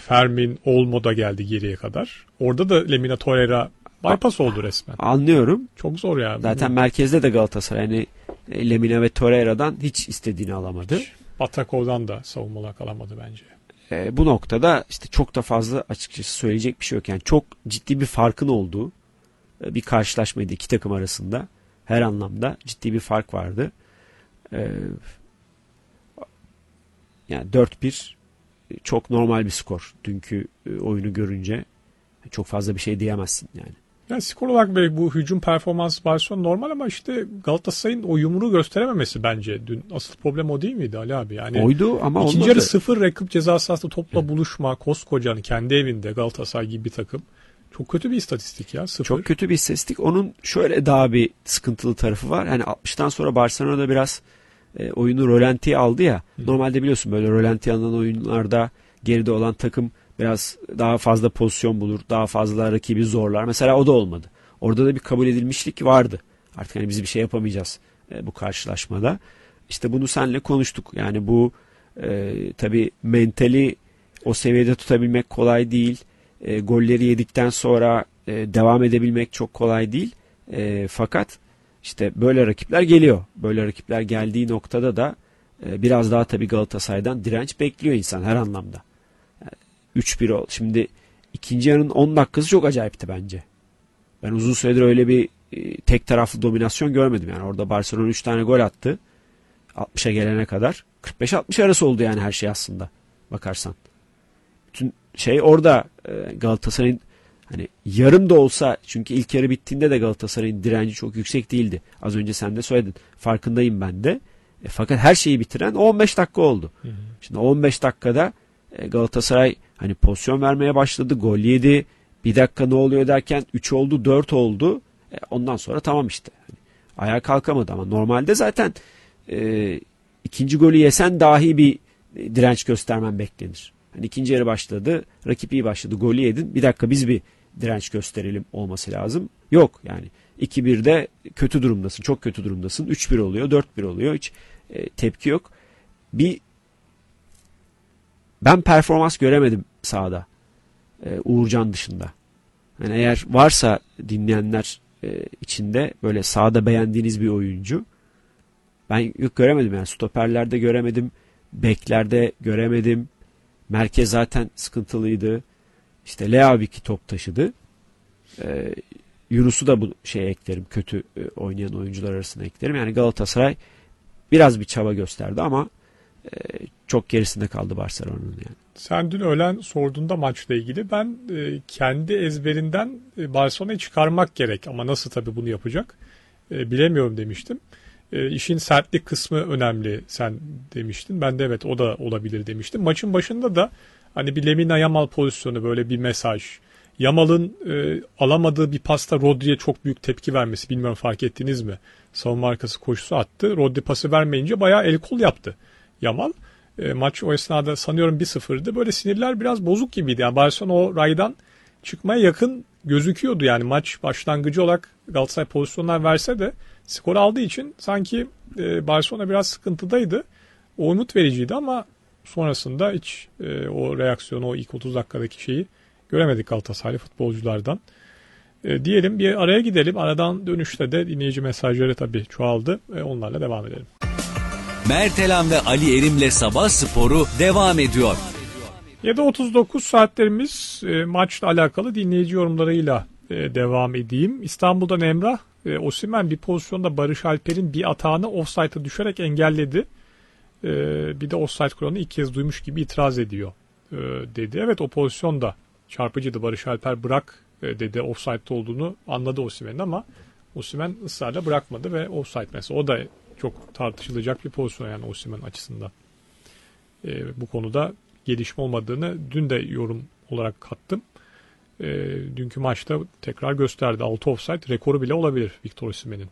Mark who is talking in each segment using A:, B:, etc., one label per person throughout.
A: Fermin, Olmo da geldi geriye kadar. Orada da Lemina Torreira bypass oldu resmen.
B: Anlıyorum.
A: Çok zor ya.
B: Zaten merkezde de Galatasaray yani Lemina ve Torreira'dan hiç istediğini alamadı.
A: Batakov'dan da savunmalar kalamadı bence.
B: Bu noktada işte çok da fazla açıkçası söyleyecek bir şey yok. Yani çok ciddi bir farkın olduğu bir karşılaşmaydı iki takım arasında. Her anlamda ciddi bir fark vardı. Yani 4-1 çok normal bir skor. Dünkü oyunu görünce çok fazla bir şey diyemezsin yani.
A: Yani skor olarak böyle bu hücum performansı Barcelona normal ama işte Galatasaray'ın o yumruğu gösterememesi bence. Dün asıl problem o değil miydi Ali abi? Yani
B: oydu ama
A: İkinci
B: olmadı.
A: yarı 0 rakip ceza sahasında topla buluşma, koskocanın kendi evinde Galatasaray gibi bir takım. Çok kötü bir istatistik ya. 0.
B: Çok kötü bir istatistik. Onun şöyle daha bir sıkıntılı tarafı var. Yani 60'tan sonra Barcelona'da biraz oyunu rölantiye aldı ya. Normalde biliyorsun böyle rölantiye alınan oyunlarda geride olan takım biraz daha fazla pozisyon bulur. Daha fazla rakibi zorlar. Mesela o da olmadı. Orada da bir kabul edilmişlik vardı. Artık hani biz bir şey yapamayacağız bu karşılaşmada. İşte bunu seninle konuştuk. Yani bu tabii mentali o seviyede tutabilmek kolay değil. Golleri yedikten sonra devam edebilmek çok kolay değil. Fakat işte böyle rakipler geliyor. Böyle rakipler geldiği noktada da biraz daha tabii Galatasaray'dan direnç bekliyor insan her anlamda. 3-1 oldu. Şimdi ikinci yarının 10 dakikası çok acayipti bence. Ben uzun süredir öyle bir tek taraflı dominasyon görmedim. Yani orada Barcelona 3 tane gol attı. 60'a gelene kadar. 45-60 arası oldu yani her şey aslında. Bakarsan. Bütün şey orada Galatasaray'ın hani yarım da olsa çünkü ilk yarı bittiğinde de Galatasaray'ın direnci çok yüksek değildi. Az önce sen de söyledin. Farkındayım ben de. Fakat her şeyi bitiren 15 dakika oldu. Hı hı. Şimdi 15 dakikada Galatasaray hani pozisyon vermeye başladı. Gol yedi. Bir dakika ne oluyor derken 3 oldu 4 oldu. Ondan sonra tamam işte. Hani, ayağa kalkamadı ama normalde zaten ikinci golü yesen dahi bir direnç göstermen beklenir. Hani ikinci yarı başladı. Rakip iyi başladı. Golü yedin. Bir dakika biz bir direnç gösterelim olması lazım. Yok yani. 2-1'de kötü durumdasın. Çok kötü durumdasın. 3-1 oluyor. 4-1 oluyor. Hiç tepki yok. Ben performans göremedim sahada. Uğurcan dışında. Yani eğer varsa dinleyenler içinde böyle sahada beğendiğiniz bir oyuncu ben yok göremedim yani stoperlerde göremedim, beklerde göremedim. Merkez zaten sıkıntılıydı. İşte Leao bir iki top taşıdı. Yunus'u da bu şeye eklerim. Kötü oynayan oyuncular arasına eklerim. Yani Galatasaray biraz bir çaba gösterdi ama çok gerisinde kaldı Barcelona'nın yani.
A: Sen dün öğlen sorduğunda maçla ilgili ben kendi ezberinden Barcelona'yı çıkarmak gerek ama nasıl tabii bunu yapacak bilemiyorum demiştim. İşin sertlik kısmı önemli sen demiştin. Ben de evet o da olabilir demiştim. Maçın başında da hani bir Lemina Yamal pozisyonu böyle bir mesaj. Yamal'ın alamadığı bir pasta Rodri'ye çok büyük tepki vermesi bilmiyorum fark ettiniz mi? Savunma arkası koşusu attı. Rodri pası vermeyince bayağı el kol yaptı Yamal. Maç o esnada sanıyorum 1-0'dı. Böyle sinirler biraz bozuk gibiydi. Yani Barcelona o raydan çıkmaya yakın gözüküyordu. Yani maç başlangıcı olarak Galatasaray pozisyonlar verse de skor aldığı için sanki Barcelona biraz sıkıntıdaydı. O umut vericiydi ama sonrasında hiç o reaksiyonu, o ilk 30 dakikadaki şeyi göremedik Galatasaraylı futbolculardan. Diyelim bir araya gidelim. Aradan dönüşte de dinleyici mesajları tabii çoğaldı. Onlarla devam edelim.
C: Mertelan ve Ali Erim'le Sabah Sporu devam ediyor.
A: 7.39 saatlerimiz maçla alakalı dinleyici yorumlarıyla devam edeyim. İstanbul'dan Emrah, Osimhen bir pozisyonda Barış Alper'in bir atağını offside'a düşerek engelledi. Bir de offside kuralını ilk kez duymuş gibi itiraz ediyor dedi. Evet o pozisyonda çarpıcıydı. Barış Alper bırak dedi offside'da olduğunu anladı Osimhen'in ama Osimhen ısrarla bırakmadı ve offside mesela o da çok tartışılacak bir pozisyon yani Osimhen açısından. Bu konuda gelişme olmadığını dün de yorum olarak kattım. Dünkü maçta tekrar gösterdi. 6 offside rekoru bile olabilir Victor Osimhen'in.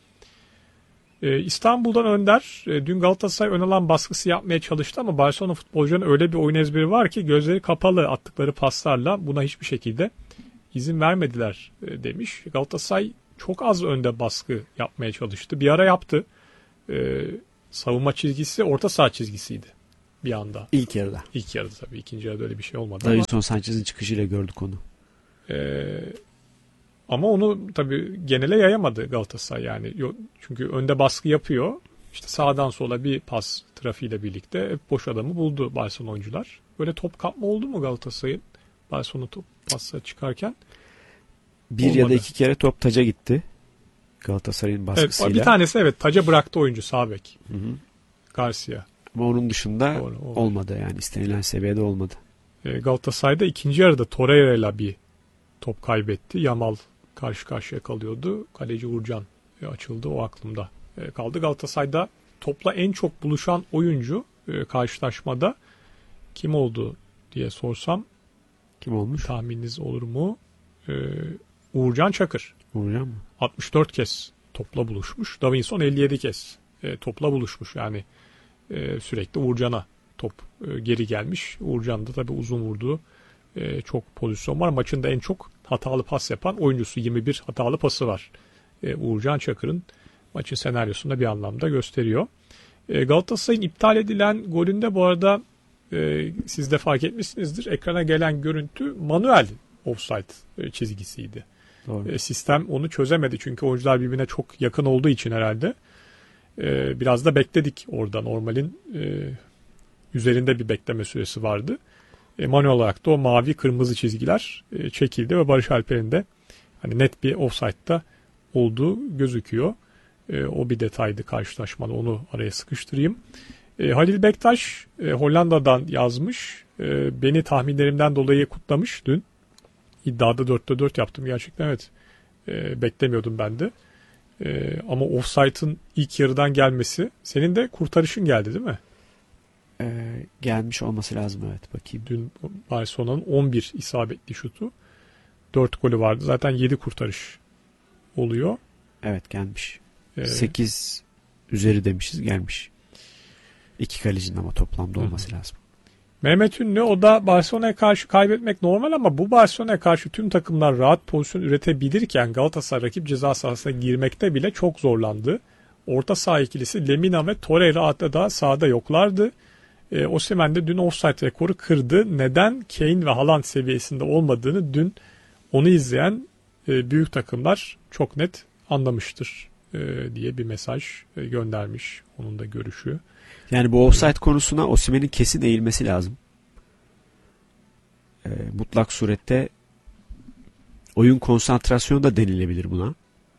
A: İstanbul'dan Önder, dün Galatasaray ön alan baskısı yapmaya çalıştı ama Barcelona futbolcularının öyle bir oyun ezberi var ki gözleri kapalı attıkları paslarla buna hiçbir şekilde izin vermediler demiş. Galatasaray çok az önde baskı yapmaya çalıştı. Bir ara yaptı. Savunma çizgisi orta saha çizgisiydi. bir anda.
B: İlk yarıda.
A: İlk yarıda tabii. İkinci yarıda öyle bir şey olmadı
B: Davinson Sanchez'in çıkışıyla gördük onu.
A: Ama onu tabii genele yayamadı Galatasaray yani. Çünkü önde baskı yapıyor. İşte sağdan sola bir pas trafiğiyle birlikte hep boş adamı buldu Barcelona oyuncular. Böyle top kapma oldu mu Galatasaray'ın? Barcelona top pası çıkarken?
B: Bir
A: Olmadı.
B: ya da iki kere top taca gitti. Galatasaray'ın baskısıyla.
A: Evet, bir tanesi evet taca bıraktı oyuncu sağ bek.
B: Hı hı.
A: Garcia.
B: Ama onun dışında
A: Doğru.
B: olmadı yani. İstenilen seviyede olmadı.
A: Galatasaray'da ikinci yarıda Torreira'yla bir top kaybetti. Yamal karşı karşıya kalıyordu. Kaleci Uğurcan açıldı. O aklımda kaldı. Galatasaray'da topla en çok buluşan oyuncu karşılaşmada kim oldu diye sorsam
B: Kim olmuş?
A: tahmininiz olur mu? Uğurcan Çakır.
B: Uğurcan mı?
A: 64 kez topla buluşmuş. Davinson 57 kez topla buluşmuş. Yani sürekli Uğurcan'a top geri gelmiş. Uğurcan da tabii uzun vurduğu çok pozisyon var. Maçın da en çok hatalı pas yapan oyuncusu. 21 hatalı pası var. Uğurcan Çakır'ın maçın senaryosunda bir anlamda gösteriyor. Galatasaray'ın iptal edilen golünde bu arada siz de fark etmişsinizdir. Ekrana gelen görüntü manuel offside çizgisiydi.
B: Doğru.
A: Sistem onu çözemedi çünkü oyuncular birbirine çok yakın olduğu için herhalde. Biraz da bekledik orada. Normalin üzerinde bir bekleme süresi vardı. Manuel olarak da o mavi kırmızı çizgiler çekildi ve Barış Alper'in de hani net bir offside'da olduğu gözüküyor. O bir detaydı karşılaşmada. Onu araya sıkıştırayım. Halil Bektaş Hollanda'dan yazmış. Beni tahminlerimden dolayı kutlamış dün. İddiada 4'te 4 yaptım gerçekten evet. Beklemiyordum ben de. Ama offside'ın ilk yarıdan gelmesi. Senin de kurtarışın geldi değil mi?
B: Gelmiş olması lazım evet bakayım.
A: Dün Barcelona'nın 11 isabetli şutu. 4 golü vardı. Zaten 7 kurtarış oluyor.
B: Evet gelmiş. 8 üzeri demişiz gelmiş. 2 kalecinin ama toplamda olması lazım.
A: Mehmet Ünlü o da Barcelona'ya karşı kaybetmek normal ama bu Barcelona'ya karşı tüm takımlar rahat pozisyon üretebilirken Galatasaray rakip ceza sahasına girmekte bile çok zorlandı. Orta saha ikilisi Lemina ve Torreira da sahada yoklardı. Osimhen de dün offside rekoru kırdı. Neden Kane ve Haaland seviyesinde olmadığını dün onu izleyen büyük takımlar çok net anlamıştır diye bir mesaj göndermiş. Onun da görüşü.
B: Yani bu offside konusuna Osimhen'in kesin eğilmesi lazım. Mutlak surette oyun konsantrasyonu da denilebilir buna.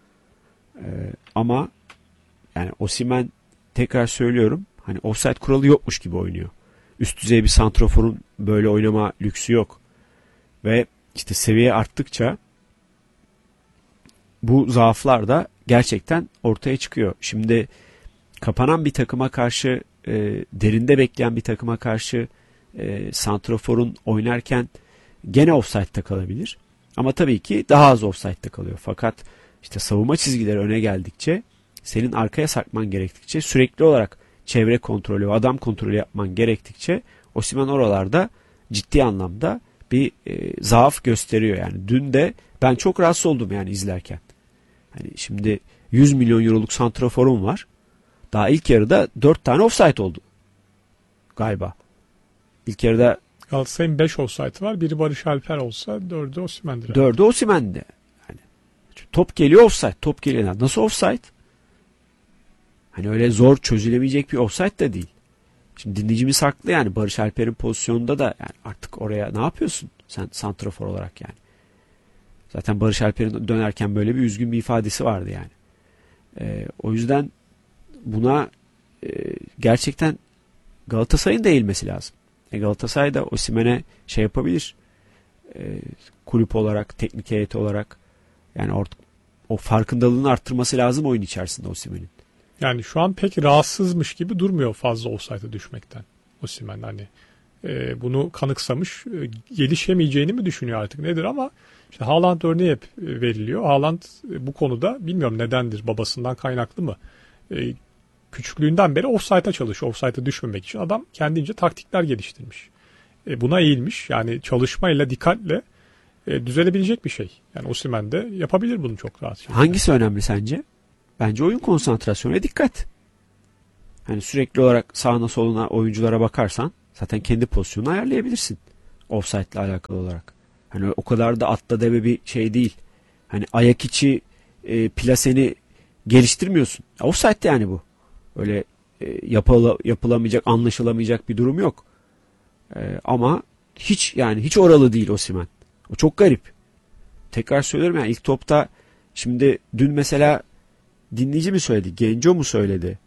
B: Ama yani Osimhen tekrar söylüyorum hani offside kuralı yokmuş gibi oynuyor. Üst düzey bir santroforun böyle oynama lüksü yok. Ve işte seviye arttıkça bu zaaflar da gerçekten ortaya çıkıyor. Şimdi kapanan bir takıma karşı derinde bekleyen bir takıma karşı santroforun oynarken gene offside'da kalabilir. Ama tabii ki daha az offside'da kalıyor. Fakat işte savunma çizgileri öne geldikçe senin arkaya sarkman gerektikçe sürekli olarak çevre kontrolü ve adam kontrolü yapman gerektikçe Osimhen oralarda ciddi anlamda bir zaaf gösteriyor. Yani dün de ben çok rahatsız oldum yani izlerken. Hani şimdi 100 milyon euroluk santroforum var. Daha ilk yarıda 4 tane offside oldu. Galiba. İlk yarıda
A: Galatasaray'ın 5 offside var. Biri Barış Alper olsa 4'ü Osimhen'dir.
B: 4'ü Osimhen'de. Yani top geliyor offside. Top geliyor. Nasıl offside? Hani öyle zor çözülemeyecek bir offside de değil. Şimdi dinleyicimiz haklı yani Barış Alper'in pozisyonunda da yani artık oraya ne yapıyorsun sen santrafor olarak yani. Zaten Barış Alper'in dönerken böyle bir üzgün bir ifadesi vardı yani. O yüzden buna gerçekten Galatasaray'ın da eğilmesi lazım. Galatasaray da Osimhen'e şey yapabilir. Kulüp olarak, teknik heyet olarak yani o farkındalığını arttırması lazım oyun içerisinde Osimhen'in.
A: Yani şu an pek rahatsızmış gibi durmuyor fazla offside'a düşmekten. Osimhen hani bunu kanıksamış, gelişemeyeceğini mi düşünüyor artık nedir ama işte Haaland örneği hep veriliyor. Haaland bu konuda bilmiyorum nedendir, babasından kaynaklı mı? Küçüklüğünden beri offside'a çalışıyor. Offside'a düşmemek için adam kendince taktikler geliştirmiş. Buna eğilmiş. Yani çalışmayla, dikkatle düzelebilecek bir şey. Yani Osimhen de yapabilir bunu çok rahat.
B: Hangisi önemli sence? Bence oyun konsantrasyonu ve dikkat. Hani sürekli olarak sağına soluna oyunculara bakarsan zaten kendi pozisyonunu ayarlayabilirsin. Offside ile alakalı olarak. Hani o kadar da atla deve bir şey değil. Hani ayak içi plaseni geliştirmiyorsun. Offside yani bu. Öyle yapılamayacak, anlaşılamayacak bir durum yok. Ama hiç oralı değil Osimhen. O çok garip. Tekrar söylüyorum yani ilk topta şimdi dün mesela dinleyici mi söyledi? Genco mu söyledi?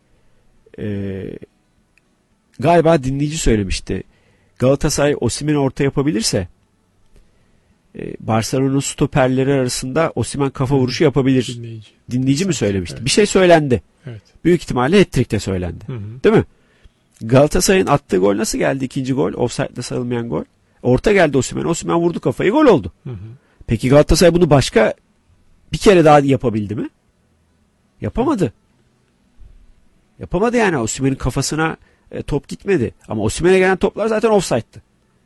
B: Galiba dinleyici söylemişti. Galatasaray Osimhen'i orta yapabilirse Barcelona'nın stoperleri arasında Osimhen kafa vuruşu yapabilir. Dinleyici mi söylemişti?
A: Evet.
B: Bir şey söylendi.
A: Evet.
B: Büyük ihtimalle hat-trick'te söylendi.
A: Hı hı.
B: Değil mi? Galatasaray'ın attığı gol nasıl geldi? İkinci gol. Offside'da sayılmayan gol. Orta geldi Osimhen. Osimhen vurdu kafayı. Gol oldu.
A: Hı hı.
B: Peki Galatasaray bunu başka bir kere daha yapabildi mi? Yapamadı. Yapamadı yani. Osimhen'in kafasına top gitmedi. Ama Osimhen'e gelen toplar zaten offside'tı.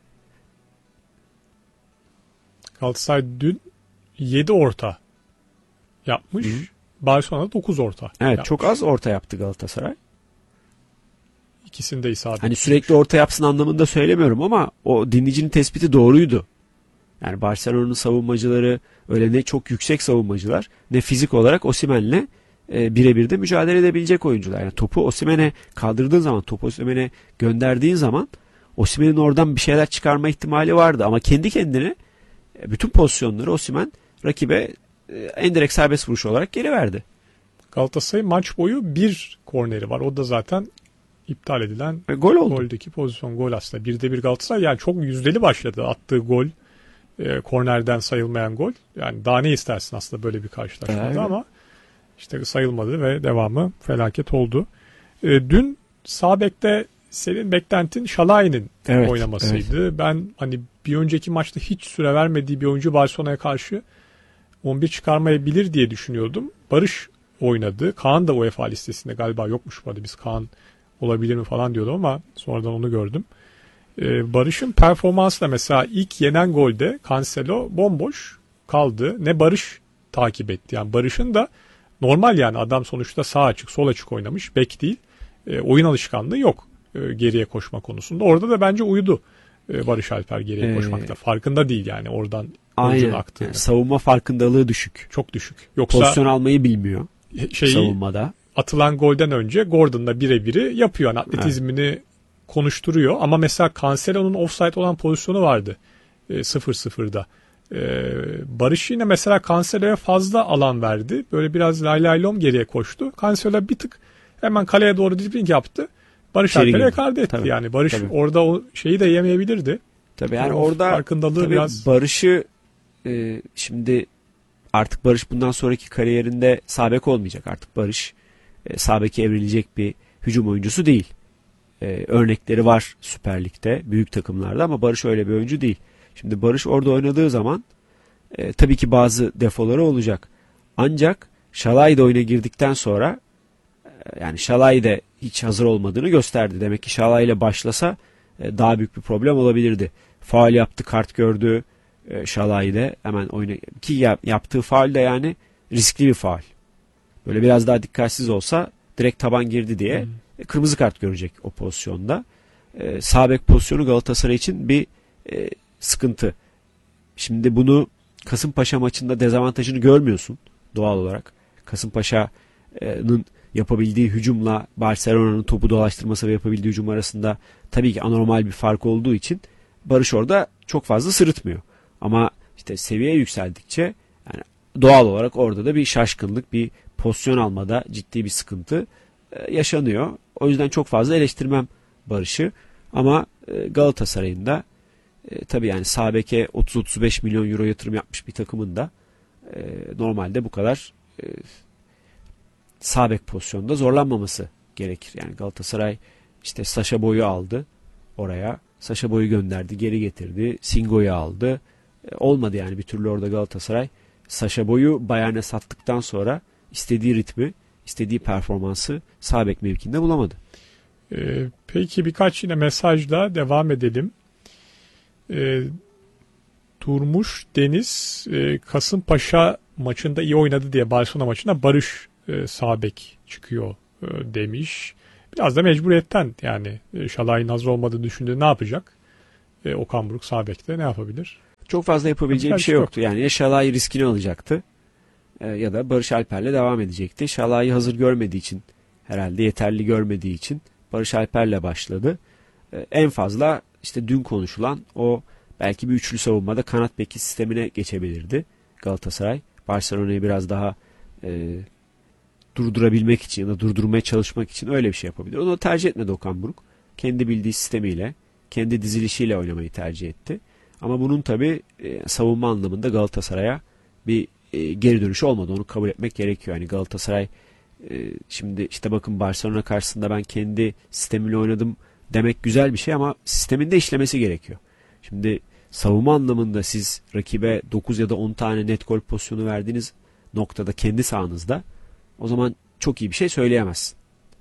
A: Galatasaray dün 7 orta yapmış. Barcelona 9 orta
B: Evet,
A: yapmış.
B: çok az orta yaptı Galatasaray.
A: İkisinde isabet.
B: Hani sürekli orta yapsın anlamında söylemiyorum ama o dinleyicinin tespiti doğruydu. Yani Barcelona'nın savunmacıları öyle ne çok yüksek savunmacılar ne fizik olarak Osimhen'le birebir de mücadele edebilecek oyuncular. Yani topu Osimhen'e kaldırdığın zaman, topu Osimhen'e gönderdiğin zaman Osimhen'in oradan bir şeyler çıkarma ihtimali vardı ama kendi kendine bütün pozisyonları Osimhen rakibe en direkt serbest vuruş olarak geri verdi.
A: Galatasaray maç boyu bir korneri var. O da zaten iptal edilen
B: Gol oldu.
A: goldeki pozisyon. Gol aslında. 1'de 1 Galatasaray yani çok yüzdeli başladı. Attığı gol kornerden sayılmayan gol. Yani daha ne istersin aslında böyle bir karşılaşmada
B: Evet.
A: ama işte sayılmadı ve devamı felaket oldu. Dün sağ bekte senin beklentin Şalay'ın
B: Evet,
A: oynamasıydı. Ben hani bir önceki maçta hiç süre vermediği bir oyuncu Barcelona'ya karşı 11 çıkarmayabilir diye düşünüyordum. Barış oynadı. Kaan da UEFA listesinde galiba yokmuş bu arada. Biz Kaan olabilir mi falan diyordum ama sonradan onu gördüm. Barış'ın performansı da mesela ilk yenen golde Cancelo bomboş kaldı. Ne Barış takip etti. Yani Barış'ın da normal yani adam sonuçta sağ açık sol açık oynamış. Bek değil. Oyun alışkanlığı yok geriye koşma konusunda. Orada da bence uyudu Barış Alper geriye koşmakta. Farkında değil yani oradan oyuncunun
B: Aynen.
A: aktığını.
B: Yani savunma farkındalığı düşük.
A: Çok düşük. Yoksa
B: Pozisyon almayı bilmiyor
A: şeyi
B: savunmada.
A: atılan golden önce Gordon'la birebiri yapıyor. Yani atletizmini konuşturuyor. Ama mesela Cancelo'nun offside olan pozisyonu vardı 0-0'da. Barış yine mesela Cancelo'ya fazla alan verdi. Böyle biraz lay lay lom geriye koştu. Cancelo bir tık hemen kaleye doğru dribling yaptı. Barış
B: İçeri
A: Alper'e
B: girdi.
A: ekarte etti.
B: Tabii.
A: Yani Barış
B: Tabii.
A: orada o şeyi de yemeyebilirdi.
B: Tabii yani
A: O
B: orada
A: farkındalığı
B: tabii
A: biraz
B: Barış'ı şimdi artık Barış bundan sonraki kariyerinde sağ bek olmayacak. Artık Barış sağ beke evrilecek bir hücum oyuncusu değil. Örnekleri var Süper Lig'de, büyük takımlarda ama Barış öyle bir oyuncu değil. Şimdi Barış orada oynadığı zaman tabii ki bazı defoları olacak. Ancak Şalay da oyuna girdikten sonra yani Şalay da hiç hazır olmadığını gösterdi. Demek ki Şalay ile başlasa daha büyük bir problem olabilirdi. Faul yaptı, kart gördü Şalay da hemen oyuna ki yaptığı faul de yani riskli bir faul. Böyle biraz daha dikkatsiz olsa direkt taban girdi diye kırmızı kart görecek o pozisyonda. Sağ bek pozisyonu Galatasaray için bir sıkıntı. Şimdi bunu Kasımpaşa maçında dezavantajını görmüyorsun doğal olarak. Kasımpaşa'nın yapabildiği hücumla Barcelona'nın topu dolaştırması ve yapabildiği hücum arasında tabii ki anormal bir fark olduğu için Barış orada çok fazla sırıtmıyor. Ama işte seviye yükseldikçe yani doğal olarak orada da bir şaşkınlık, bir pozisyon almada ciddi bir sıkıntı yaşanıyor. O yüzden çok fazla eleştirmem Barış'ı. Ama Galatasaray'ın da tabii yani sağ beke 30-35 milyon euro yatırım yapmış bir takımın da normalde bu kadar sağ bek pozisyonda zorlanmaması gerekir. Yani Galatasaray işte Sacha Boey'u aldı oraya. Sacha Boey'u gönderdi, geri getirdi. Singo'yu aldı. Olmadı yani bir türlü orada Galatasaray. Sacha Boey'u Bayern'e sattıktan sonra istediği ritmi, istediği performansı sağ bek mevkinde bulamadı.
A: Peki birkaç yine mesajla devam edelim. Durmuş Deniz Kasımpaşa maçında iyi oynadı diye Barcelona maçında Barış sağ bek çıkıyor demiş. Biraz da mecburiyetten yani Şalai'nin hazır olmadığını düşündüğü ne yapacak? Okan Buruk sağ bekte ne yapabilir?
B: Çok fazla yapabileceği bir
A: Yapacak
B: şey
A: yok.
B: yoktu. Yani ya Şalai riskini alacaktı ya da Barış Alper'le devam edecekti. Şalai hazır görmediği için, herhalde yeterli görmediği için Barış Alper'le başladı. En fazla işte dün konuşulan o belki bir üçlü savunmada kanat beki sistemine geçebilirdi Galatasaray. Barcelona'yı biraz daha durdurabilmek için ya da durdurmaya çalışmak için öyle bir şey yapabilir. Onu tercih etmedi Okan Buruk. Kendi bildiği sistemiyle, kendi dizilişiyle oynamayı tercih etti. Ama bunun tabii savunma anlamında Galatasaray'a bir geri dönüşü olmadı. Onu kabul etmek gerekiyor. Yani Galatasaray şimdi işte bakın Barcelona karşısında ben kendi sistemiyle oynadım demek güzel bir şey ama sistemin de işlemesi gerekiyor. Şimdi savunma anlamında siz rakibe 9 ya da 10 tane net gol pozisyonu verdiğiniz noktada kendi sahanızda o zaman çok iyi bir şey söyleyemezsin.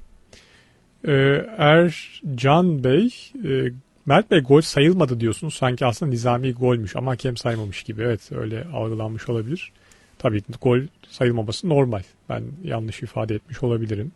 A: Ercan Bey, Mert Bey gol sayılmadı diyorsunuz. Sanki aslında nizami golmüş ama hakem saymamış gibi. Evet, öyle algılanmış olabilir. Tabii gol sayılmaması normal. Ben yanlış ifade etmiş olabilirim.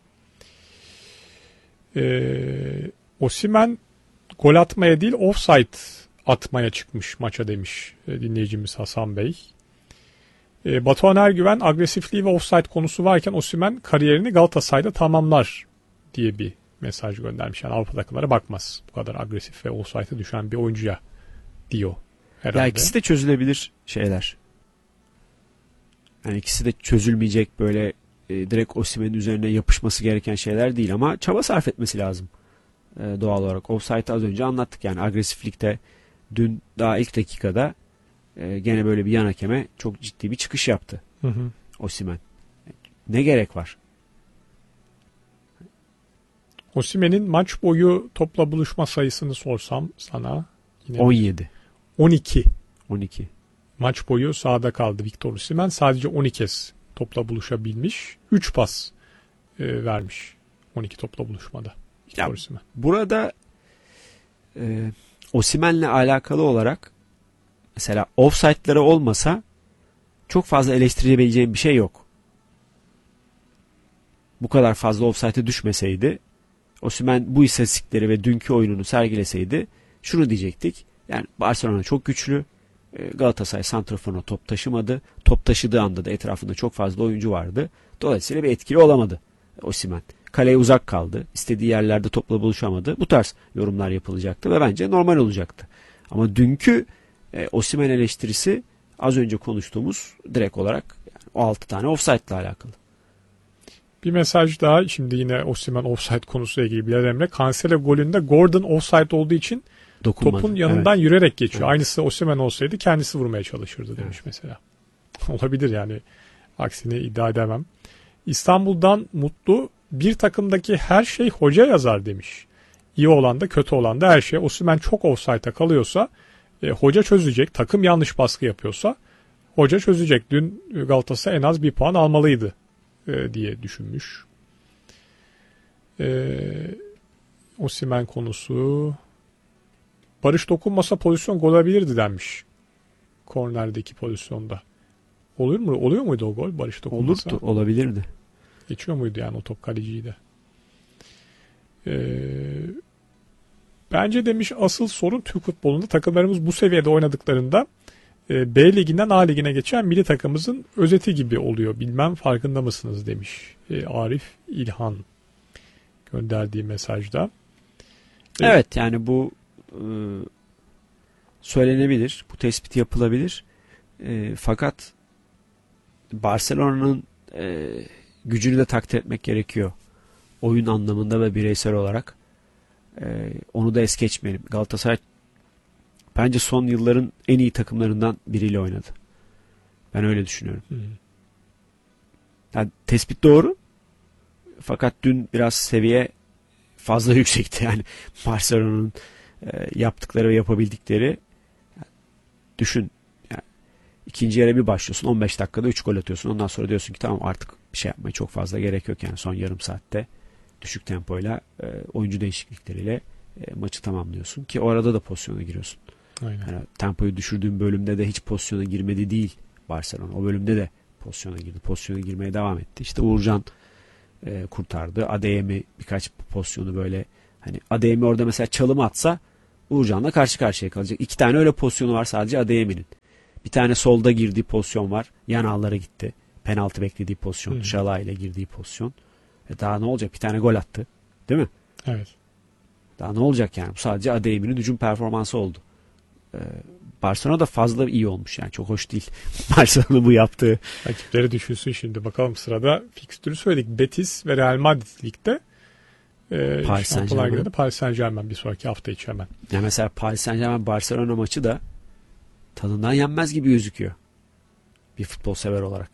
A: Osimhen gol atmaya değil offside atmaya çıkmış maça demiş dinleyicimiz Hasan Bey. Batuhan Ergüven agresifliği ve offside konusu varken Osimhen kariyerini Galatasaray'da tamamlar diye bir mesaj göndermiş. Yani Avrupa takımlara bakmaz. Bu kadar agresif ve offside'a düşen bir oyuncuya diyor herhalde.
B: Ya ikisi de çözülebilir şeyler. Yani ikisi de çözülmeyecek böyle direkt Osimhen'in üzerine yapışması gereken şeyler değil ama çaba sarf etmesi lazım. Doğal olarak. Offside'ı az önce anlattık yani agresiflikte dün daha ilk dakikada gene böyle bir yan hakeme çok ciddi bir çıkış yaptı. Osimhen. Ne gerek var?
A: Osimhen'in maç boyu topla buluşma sayısını sorsam sana yine
B: 17.
A: 12.
B: 12.
A: Maç boyu sahada kaldı Victor Osimhen. Sadece 12 kez topla buluşabilmiş. 3 pas vermiş 12 topla buluşmada. Victor Osimhen.
B: Burada Osimhen'le alakalı olarak mesela offside'ları olmasa çok fazla eleştirebileceğim bir şey yok. Bu kadar fazla offside'e düşmeseydi Osimhen bu istatistikleri ve dünkü oyununu sergileseydi şunu diyecektik. Yani Barcelona çok güçlü. Galatasaray santraforuna top taşımadı. Top taşıdığı anda da etrafında çok fazla oyuncu vardı. Dolayısıyla bir etkili olamadı Osimhen. Kaleye uzak kaldı. İstediği yerlerde topla buluşamadı. Bu tarz yorumlar yapılacaktı ve bence normal olacaktı. Ama dünkü Osimhen eleştirisi az önce konuştuğumuz direkt olarak yani o 6 tane offside ile alakalı.
A: Bir mesaj daha şimdi yine Osimhen offside konusuyla ilgili Bilal Emre. Cancelo golünde Gordon offside olduğu için
B: Dokunmadı.
A: topun yanından yürüyerek geçiyor.
B: Evet.
A: Aynısı Osimhen olsaydı kendisi vurmaya çalışırdı demiş mesela. Olabilir yani. Aksini iddia edemem. İstanbul'dan Mutlu bir takımdaki her şey hoca yazar demiş. İyi olan da kötü olan da her şey. Osimhen çok offside'a kalıyorsa hoca çözecek. Takım yanlış baskı yapıyorsa hoca çözecek. Dün Galatasaray en az bir puan almalıydı diye düşünmüş. Osimhen konusu. Barış dokunmasa pozisyon gol olabilirdi denmiş. Kornerdeki pozisyonda. Oluyor muydu o gol Barış dokunmasa?
B: Olurdu, olabilirdi.
A: Geçiyor muydu yani o top kaleciyi de? Bence demiş asıl sorun Türk futbolunda takımlarımız bu seviyede oynadıklarında B liginden A ligine geçen milli takımımızın özeti gibi oluyor. Bilmem farkında mısınız demiş Arif İlhan gönderdiği mesajda.
B: Evet yani bu söylenebilir. Bu tespit yapılabilir. Fakat Barcelona'nın gücünü de takdir etmek gerekiyor. Oyun anlamında ve bireysel olarak. Onu da es geçmeyelim. Galatasaray bence son yılların en iyi takımlarından biriyle oynadı. Ben öyle düşünüyorum. Yani tespit doğru. Fakat dün biraz seviye fazla yüksekti. Yani Barcelona'nın yaptıkları ve yapabildikleri düşün. Yani ikinci yarı bir başlıyorsun. 15 dakikada 3 gol atıyorsun. Ondan sonra diyorsun ki tamam artık bir şey yapmaya çok fazla gerek yok. Yani son yarım saatte düşük tempoyla oyuncu değişiklikleriyle maçı tamamlıyorsun. Ki o arada da pozisyona giriyorsun.
A: Aynen.
B: Yani tempoyu düşürdüğün bölümde de hiç pozisyona girmedi değil Barcelona. O bölümde de pozisyona girdi. Pozisyona girmeye devam etti. İşte Uğurcan kurtardı. ADM'i birkaç pozisyonu böyle, hani ADM orada mesela çalım atsa Uğurcan'la karşı karşıya kalacak. 2 tane öyle pozisyonu var sadece ADM'nin. Bir tane solda girdiği pozisyon var. Yan ağlara gitti. Penaltı beklediği pozisyon. Şalay ile girdiği pozisyon. Daha ne olacak? Bir tane gol attı. Değil mi?
A: Evet.
B: Daha ne olacak yani? Bu sadece ADM'nin hücum performansı oldu. Barcelona da fazla iyi olmuş yani. Çok hoş değil. Barcelona bu yaptığı.
A: Rakipleri düşünsün şimdi. Bakalım sırada fikstürü söyledik. Betis ve Real Madrid ligde.
B: Paris Saint-Germain.
A: Paris Saint-Germain bir sonraki hafta içi hemen.
B: Ya mesela Paris Saint-Germain Barcelona maçı da tadından yenmez gibi gözüküyor. Bir futbol sever olarak.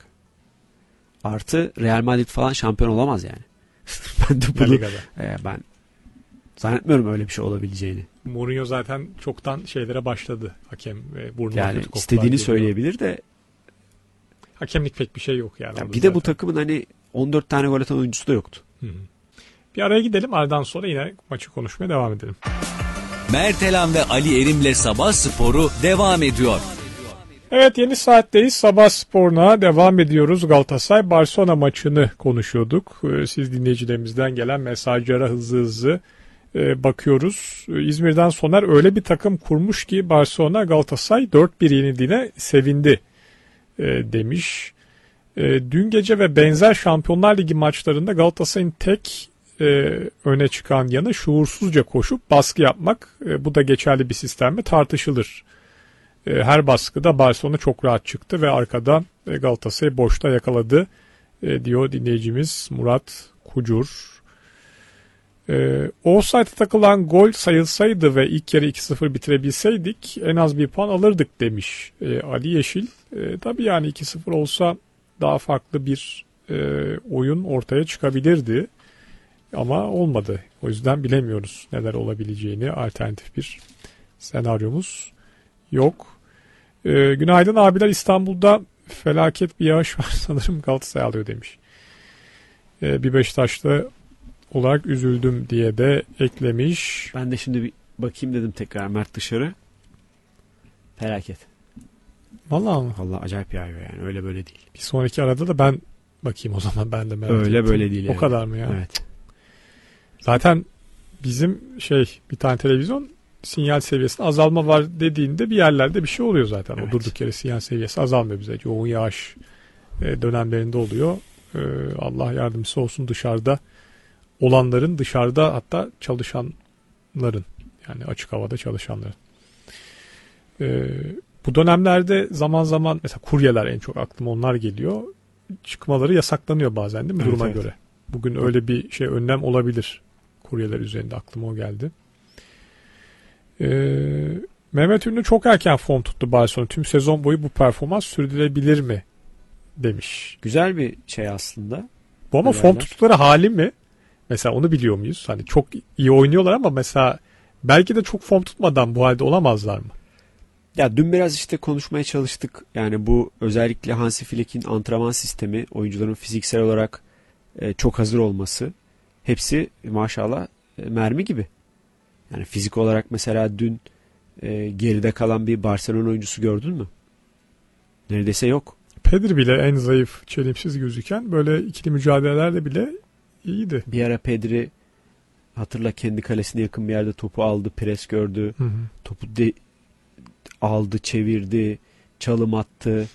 B: Artı Real Madrid falan şampiyon olamaz yani. Ben de bunu ben zannetmiyorum öyle bir şey olabileceğini.
A: Mourinho zaten çoktan şeylere başladı. Hakem ve burnuna
B: yani
A: kötü kokular
B: istediğini
A: geliyor.
B: Söyleyebilir de
A: hakemlik pek bir şey yok yani.
B: Ya bir de bu takımın hani 14 tane gol atan oyuncusu da yoktu.
A: Hı. Bir araya gidelim. Aradan sonra yine maçı konuşmaya devam edelim.
C: Mertelan ve Ali Erim'le Sabah Sporu devam ediyor.
A: Evet, yeni saatteyiz. Sabah Spor'una devam ediyoruz. Galatasaray Barcelona maçını konuşuyorduk. Siz dinleyicilerimizden gelen mesajlara hızlı bakıyoruz. İzmir'den Soner öyle bir takım kurmuş ki Barcelona Galatasaray 4-1 yenildiğine sevindi demiş. Dün gece ve benzer Şampiyonlar Ligi maçlarında Galatasaray'ın tek öne çıkan yanı şuursuzca koşup baskı yapmak. Bu da geçerli bir sistem mi tartışılır. Her baskıda Barcelona çok rahat çıktı ve arkadan Galatasaray boşta yakaladı diyor dinleyicimiz Murat Kucur. Offside'a takılan gol sayılsaydı ve ilk yarı 2-0 bitirebilseydik en az bir puan alırdık demiş Ali Yeşil. Tabii yani 2-0 olsa daha farklı bir oyun ortaya çıkabilirdi. Ama olmadı. O yüzden bilemiyoruz neler olabileceğini. Alternatif bir senaryomuz yok. Günaydın abiler, İstanbul'da felaket bir yağış var sanırım Galatasaray alıyor demiş. Bir Beşiktaşlı olarak üzüldüm diye de eklemiş.
B: Ben de şimdi bir bakayım dedim tekrar Mert dışarı. Felaket.
A: Vallahi mı?
B: Vallahi acayip yağıyor yani, öyle böyle değil.
A: Bir sonraki arada da ben bakayım o zaman, ben de merak
B: öyle
A: ettim.
B: böyle değil.
A: O kadar mı ya?
B: Evet.
A: Zaten bizim bir tane televizyon sinyal seviyesinde azalma var dediğinde bir yerlerde bir şey oluyor zaten.
B: Evet.
A: O durduk yere sinyal seviyesi azalmıyor bize. Yoğun yağış dönemlerinde oluyor. Allah yardımcısı olsun dışarıda olanların, dışarıda hatta çalışanların, yani açık havada çalışanların. Bu dönemlerde zaman zaman mesela kuryeler, en çok aklıma onlar geliyor. Çıkmaları yasaklanıyor bazen değil mi, duruma göre. Bugün öyle bir önlem olabilir. Kuryeler üzerinde aklıma o geldi. Mehmet Ünlü çok erken form tuttu Barcelona. Tüm sezon boyu bu performans sürdürülebilir mi demiş.
B: Güzel bir şey aslında.
A: Bu ama form tuttukları hali mi? Mesela onu biliyor muyuz? Hani çok iyi oynuyorlar ama mesela belki de çok form tutmadan bu halde olamazlar mı?
B: Ya dün biraz işte konuşmaya çalıştık. Yani bu özellikle Hansi Flick'in antrenman sistemi, oyuncuların fiziksel olarak çok hazır olması, hepsi maşallah mermi gibi. Yani fizik olarak mesela dün geride kalan bir Barcelona oyuncusu gördün mü? Neredeyse yok.
A: Pedri bile en zayıf, çelimsiz gözüken böyle ikili mücadelelerde bile iyiydi.
B: Bir ara Pedri, hatırla, kendi kalesine yakın bir yerde topu aldı, pres gördü.
A: Hı hı.
B: Topu aldı, çevirdi, çalım attı,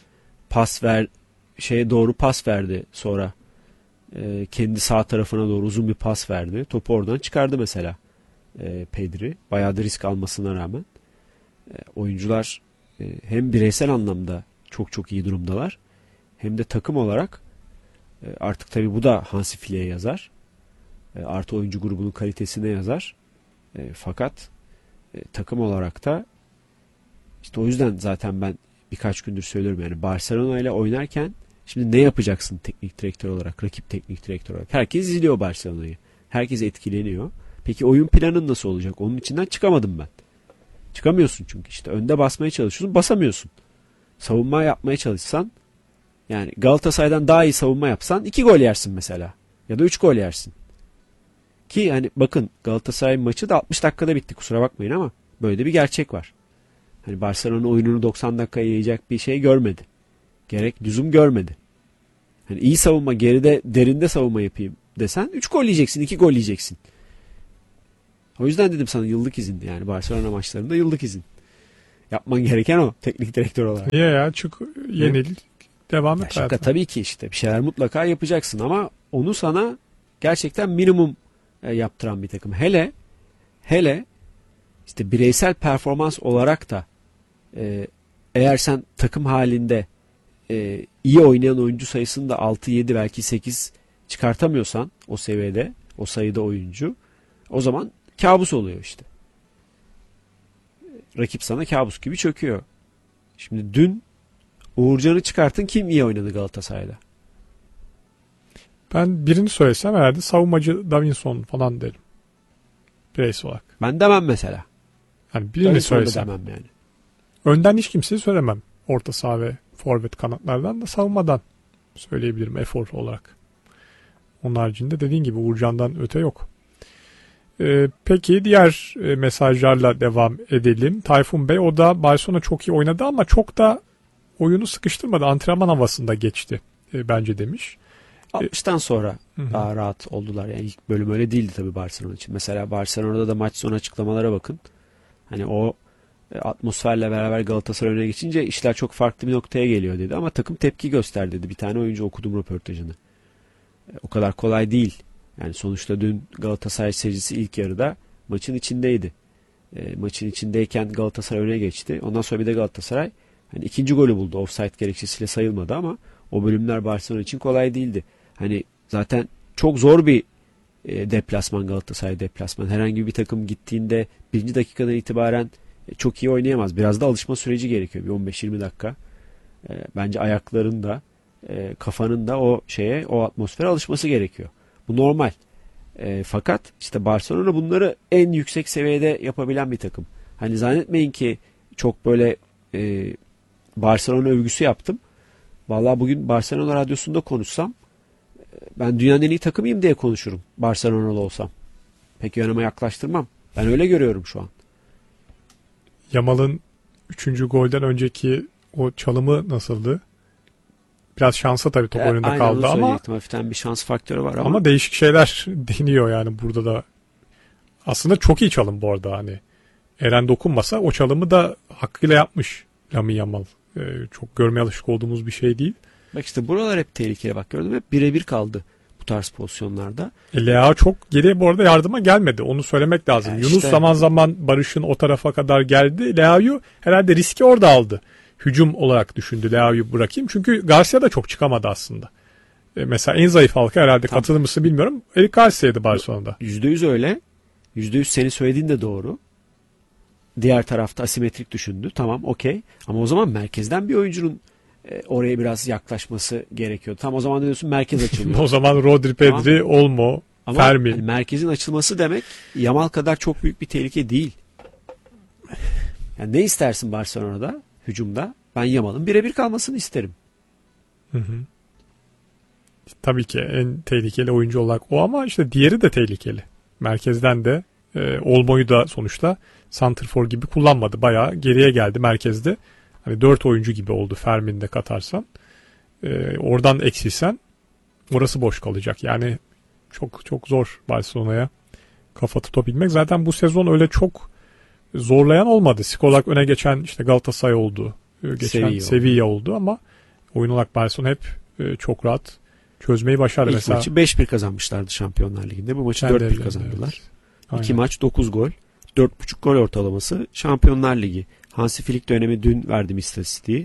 B: doğru pas verdi sonra. Kendi sağ tarafına doğru uzun bir pas verdi. Topu oradan çıkardı mesela Pedri. Bayağı da risk almasına rağmen. Oyuncular hem bireysel anlamda çok çok iyi durumdalar. Hem de takım olarak artık tabii bu da Hansi Flick'e yazar. Artı oyuncu grubunun kalitesine yazar. Fakat takım olarak da işte o yüzden zaten ben birkaç gündür söylüyorum, yani Barcelona ile oynarken şimdi ne yapacaksın teknik direktör olarak, rakip teknik direktör olarak? Herkes izliyor Barcelona'yı. Herkes etkileniyor. Peki oyun planın nasıl olacak? Onun içinden çıkamadım ben. Çıkamıyorsun çünkü işte önde basmaya çalışıyorsun, basamıyorsun. Savunma yapmaya çalışsan, yani Galatasaray'dan daha iyi savunma yapsan 2 gol yersin mesela. Ya da 3 gol yersin. Ki hani bakın, Galatasaray maçı da 60 dakikada bitti, kusura bakmayın ama böyle de bir gerçek var. Hani Barcelona oyununu 90 dakikaya yayacak bir şey görmedi. Gerek lüzum görmedi. Hani iyi savunma, geride derinde savunma yapayım desen 3 gol yiyeceksin, 2 gol yiyeceksin. O yüzden dedim sana yıllık izin, yani Barcelona maçlarında yıllık izin. Yapman gereken o teknik direktör olarak.
A: Niye ya? Çık, yenil, devam
B: Ya
A: et
B: şaka,
A: hayatına.
B: tabii ki işte bir şeyler mutlaka yapacaksın ama onu sana gerçekten minimum yaptıran bir takım. Hele işte bireysel performans olarak da eğer sen takım halinde iyi oynayan oyuncu sayısını da 6-7 belki 8 çıkartamıyorsan o seviyede, o sayıda oyuncu, o zaman kabus oluyor işte. Rakip sana kabus gibi çöküyor. Şimdi dün Uğurcan'ı çıkartın, kim iyi oynadı Galatasaray'da?
A: Ben birini söylesem herhalde savunmacı Davinson falan derim. Bireysel olarak.
B: Ben demem mesela.
A: Yani birini
B: Ben de
A: söylesem.
B: demem yani.
A: Önden hiç kimseyi söylemem. Orta saha ve forvet kanatlardan da savunmadan söyleyebilirim efor olarak. Onun haricinde dediğin gibi Uğurcan'dan öte yok. Peki diğer mesajlarla devam edelim. Tayfun Bey, o da Barcelona çok iyi oynadı ama çok da oyunu sıkıştırmadı. Antrenman havasında geçti bence demiş.
B: 60'tan sonra
A: Hı-hı.
B: daha rahat oldular. Yani ilk bölüm öyle değildi tabii Barcelona için. Mesela Barcelona'da da maç sonu açıklamalara bakın. Hani o atmosferle beraber Galatasaray öne geçince işler çok farklı bir noktaya geliyor dedi. Ama takım tepki gösterdi dedi. Bir tane oyuncu, okudum röportajını. O kadar kolay değil. Yani sonuçta dün Galatasaray seyircisi ilk yarıda maçın içindeydi. Maçın içindeyken Galatasaray öne geçti. Ondan sonra bir de Galatasaray hani ikinci golü buldu. Offside gerekçesiyle sayılmadı ama o bölümler Barcelona için kolay değildi. Hani zaten çok zor bir deplasman, Galatasaray deplasman. Herhangi bir takım gittiğinde birinci dakikadan itibaren çok iyi oynayamaz. Biraz da alışma süreci gerekiyor. Bir 15-20 dakika. Bence ayakların da kafanın da o şeye, o atmosfere alışması gerekiyor. Bu normal. Fakat işte Barcelona bunları en yüksek seviyede yapabilen bir takım. Hani zannetmeyin ki çok böyle Barcelona övgüsü yaptım. Vallahi bugün Barcelona radyosunda konuşsam ben dünyanın en iyi takımıyım diye konuşurum Barcelona'lı olsam. Pek yanıma yaklaştırmam. Ben öyle görüyorum şu an.
A: Yamal'ın 3. golden önceki o çalımı nasıldı? Biraz şansa tabii top önünde kaldı ama
B: hafiften bir şans faktörü var
A: ama değişik şeyler deniyor yani burada da. Aslında çok iyi çalım bu arada, hani Eren dokunmasa o çalımı da hakkıyla yapmış Lamine Yamal. Çok görmeye alışık olduğumuz bir şey değil.
B: Bak işte buralar hep tehlikeli, bak gördün mü? Hep birebir kaldı bu tarz pozisyonlarda.
A: Leao çok geriye bu arada yardıma gelmedi. Onu söylemek lazım.
B: Yani
A: Yunus
B: işte
A: zaman zaman Barış'ın o tarafa kadar geldi. Leao'yu herhalde riski orada aldı. Hücum olarak düşündü, Leao'yu bırakayım. Çünkü Garcia da çok çıkamadı aslında. Mesela en zayıf halka herhalde katılır mısın bilmiyorum. Eric Garcia'ydı Barcelona'da.
B: %100 öyle. %100 senin söylediğin de doğru. Diğer tarafta asimetrik düşündü. Tamam, okey. Ama o zaman merkezden bir oyuncunun oraya biraz yaklaşması gerekiyor. Tam o zaman diyorsun merkez açılıyor.
A: O zaman Rodri, Pedri,
B: tamam.
A: Olmo,
B: Ama
A: Fermin.
B: hani merkezin açılması demek Yamal kadar çok büyük bir tehlike değil. Yani ne istersin Barcelona'da, hücumda? Ben Yamal'ın birebir kalmasını isterim.
A: Hı hı. Tabii ki en tehlikeli oyuncu olarak o, ama işte diğeri de tehlikeli. Merkezden de Olmo'yu da sonuçta santrfor gibi kullanmadı. Bayağı geriye geldi merkezde. Hani 4 oyuncu gibi oldu Fermin'de katarsan. Oradan eksilsen orası boş kalacak. Yani çok çok zor Barcelona'ya kafa tutabilmek. Zaten bu sezon öyle çok zorlayan olmadı. Skor olarak öne geçen işte Galatasaray oldu. Geçen Sevilla oldu ama oyun olarak Barcelona hep çok rahat çözmeyi başardı.
B: İlk
A: mesela
B: maçı 5-1 kazanmışlardı Şampiyonlar Ligi'nde. Bu maçı 4-1 kazandılar. Evet. 2 maç 9 gol. 4.5 gol ortalaması. Şampiyonlar Ligi. Hansi Flick dönemi dün verdim istatistiği.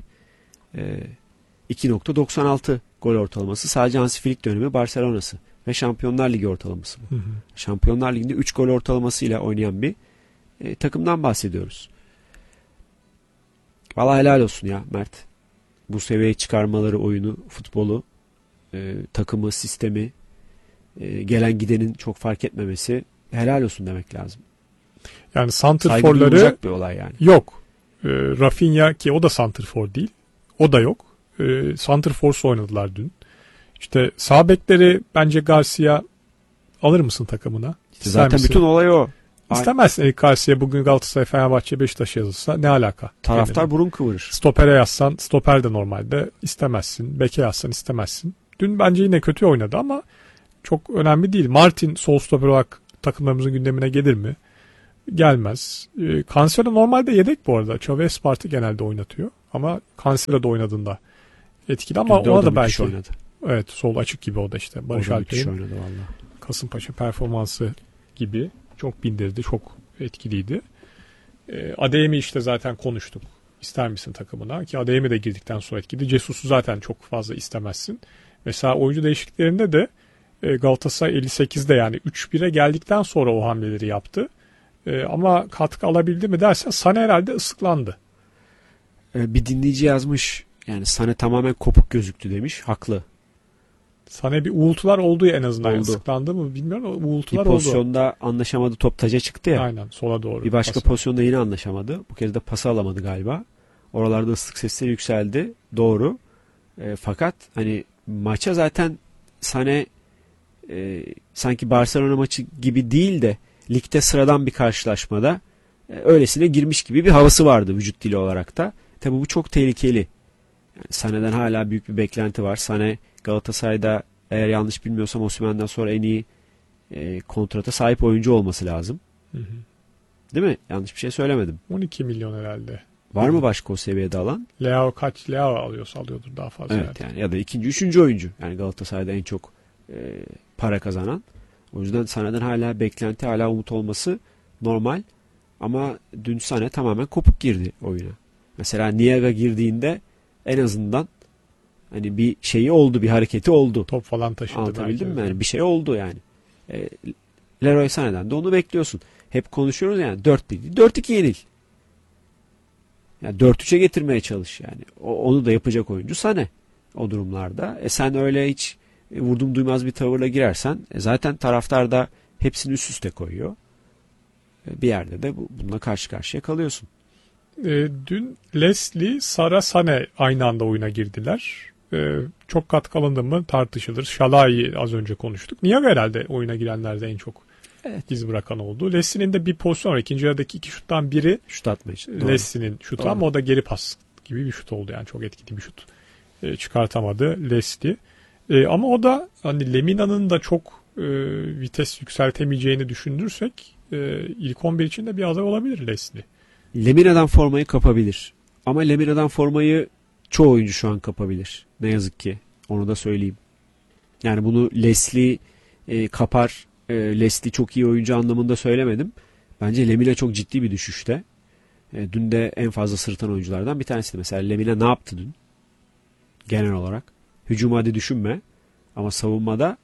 B: 2.96 gol ortalaması. Sadece Hansi Flick dönemi Barcelona'sı. Ve Şampiyonlar Ligi ortalaması bu. Hı hı. Şampiyonlar Ligi'nde 3 gol ortalamasıyla oynayan bir takımdan bahsediyoruz. Vallahi helal olsun ya Mert. Bu seviyeye çıkarmaları, oyunu, futbolu, takımı, sistemi, gelen gidenin çok fark etmemesi, helal olsun demek lazım.
A: Yani santrforları
B: bir olay yani.
A: Yok. Rafinha, ki o da santrfor değil. O da yok. Santrforsuz oynadılar dün. İşte sağ bekleri bence Garcia alır mısın takımına?
B: İşte zaten bütün olay o.
A: İstemezsin Eric Garcia bugün Galatasaray, Fenerbahçe, Beşiktaş yazılsa ne alaka?
B: Taraftar yani burun kıvırır.
A: Stopere yazsan, stoper de normalde istemezsin. Beke yazsan istemezsin. Dün bence yine kötü oynadı ama çok önemli değil. Martin sol stoper olarak takımlarımızın gündemine gelir mi? Gelmez. Cancelo normalde yedek bu arada. Xavi Espart'ı genelde oynatıyor. Ama Cancelo da oynadığında etkili ama
B: Dün de
A: ona
B: o
A: da
B: müthiş
A: belki.
B: oynadı.
A: Evet, sol açık gibi o da işte. Barış
B: O da müthiş
A: Alper'in
B: oynadı valla.
A: Kasımpaşa performansı gibi çok bindirdi. Çok etkiliydi. Adeyemi işte zaten konuştuk. İster misin takımına? Ki Adeyemi de girdikten sonra etkili. Jesus'u zaten çok fazla istemezsin. Mesela oyuncu değişikliklerinde de Galatasaray 58'de yani 3-1'e geldikten sonra o hamleleri yaptı. Ama katkı alabildi mi dersen Sané herhalde ıslıklandı.
B: Bir dinleyici yazmış. Yani Sané tamamen kopuk gözüktü demiş. Haklı.
A: Sané bir uğultular oldu ya en azından.
B: Oldu.
A: Islıklandı mı bilmiyorum ama
B: Bir
A: uğultular oldu.
B: pozisyonda anlaşamadı. Top taca çıktı ya.
A: Aynen sola doğru.
B: Bir başka
A: Pası.
B: pozisyonda yine anlaşamadı. Bu kez de pası alamadı galiba. Oralarda ıslık sesleri yükseldi. Doğru. Fakat hani maça zaten Sané sanki Barcelona maçı gibi değil de ligde sıradan bir karşılaşmada öylesine girmiş gibi bir havası vardı vücut dili olarak da. Tabii bu çok tehlikeli. Yani Sané'den hala büyük bir beklenti var. Sané Galatasaray'da eğer yanlış bilmiyorsam Osimhen'den sonra en iyi kontrata sahip oyuncu olması lazım.
A: Hı hı.
B: Değil mi? Yanlış bir şey söylemedim.
A: 12 milyon herhalde.
B: Var mı başka o seviyede alan?
A: Leao alıyorsa alıyordur daha fazla.
B: Evet yani ya da ikinci, üçüncü oyuncu. Yani Galatasaray'da en çok para kazanan. O yüzden Sané'den hala beklenti, hala umut olması normal. Ama dün Sané tamamen kopuk girdi oyuna. Mesela Niaga girdiğinde en azından hani bir şeyi oldu, bir hareketi oldu.
A: Top falan taşıdı.
B: Anlatabildim mi?
A: belki.
B: Yani bir şey oldu yani. Leroy Sané'den de onu bekliyorsun. Hep konuşuyoruz yani 4-1, 4-2 yenil. Yani 4-3'e getirmeye çalış yani. Onu da yapacak oyuncu Sané o durumlarda. Sen öyle hiç vurdum duymaz bir tavırla girersen zaten taraftar da hepsini üst üste koyuyor. Bir yerde de bununla karşı karşıya kalıyorsun.
A: Dün Leslie, Sara, Sané aynı anda oyuna girdiler. Çok katkı alındı mı tartışılır. Şalai'yi az önce konuştuk. Niye herhalde oyuna girenlerde en çok iz bırakan oldu. Leslie'nin de bir pozisyon var. İkinci yarıdaki 2 şuttan biri
B: şut atma için.
A: Leslie'nin şutu
B: Doğru.
A: ama o da geri pas gibi bir şut oldu. Yani çok etkili bir şut. Çıkartamadı Leslie. Ama o da hani Lemina'nın da çok vites yükseltemeyeceğini düşünürsek ilk 11 için de bir aday olabilir Leslie.
B: Lemina'dan formayı kapabilir. Ama Lemina'dan formayı çoğu oyuncu şu an kapabilir. Ne yazık ki. Onu da söyleyeyim. Yani bunu Leslie kapar. Leslie çok iyi oyuncu anlamında söylemedim. Bence Lemina çok ciddi bir düşüşte. Dün de en fazla sırıtan oyunculardan bir tanesi. Mesela Lemina ne yaptı dün? Genel olarak. Hücum hadi düşünme. Ama savunmada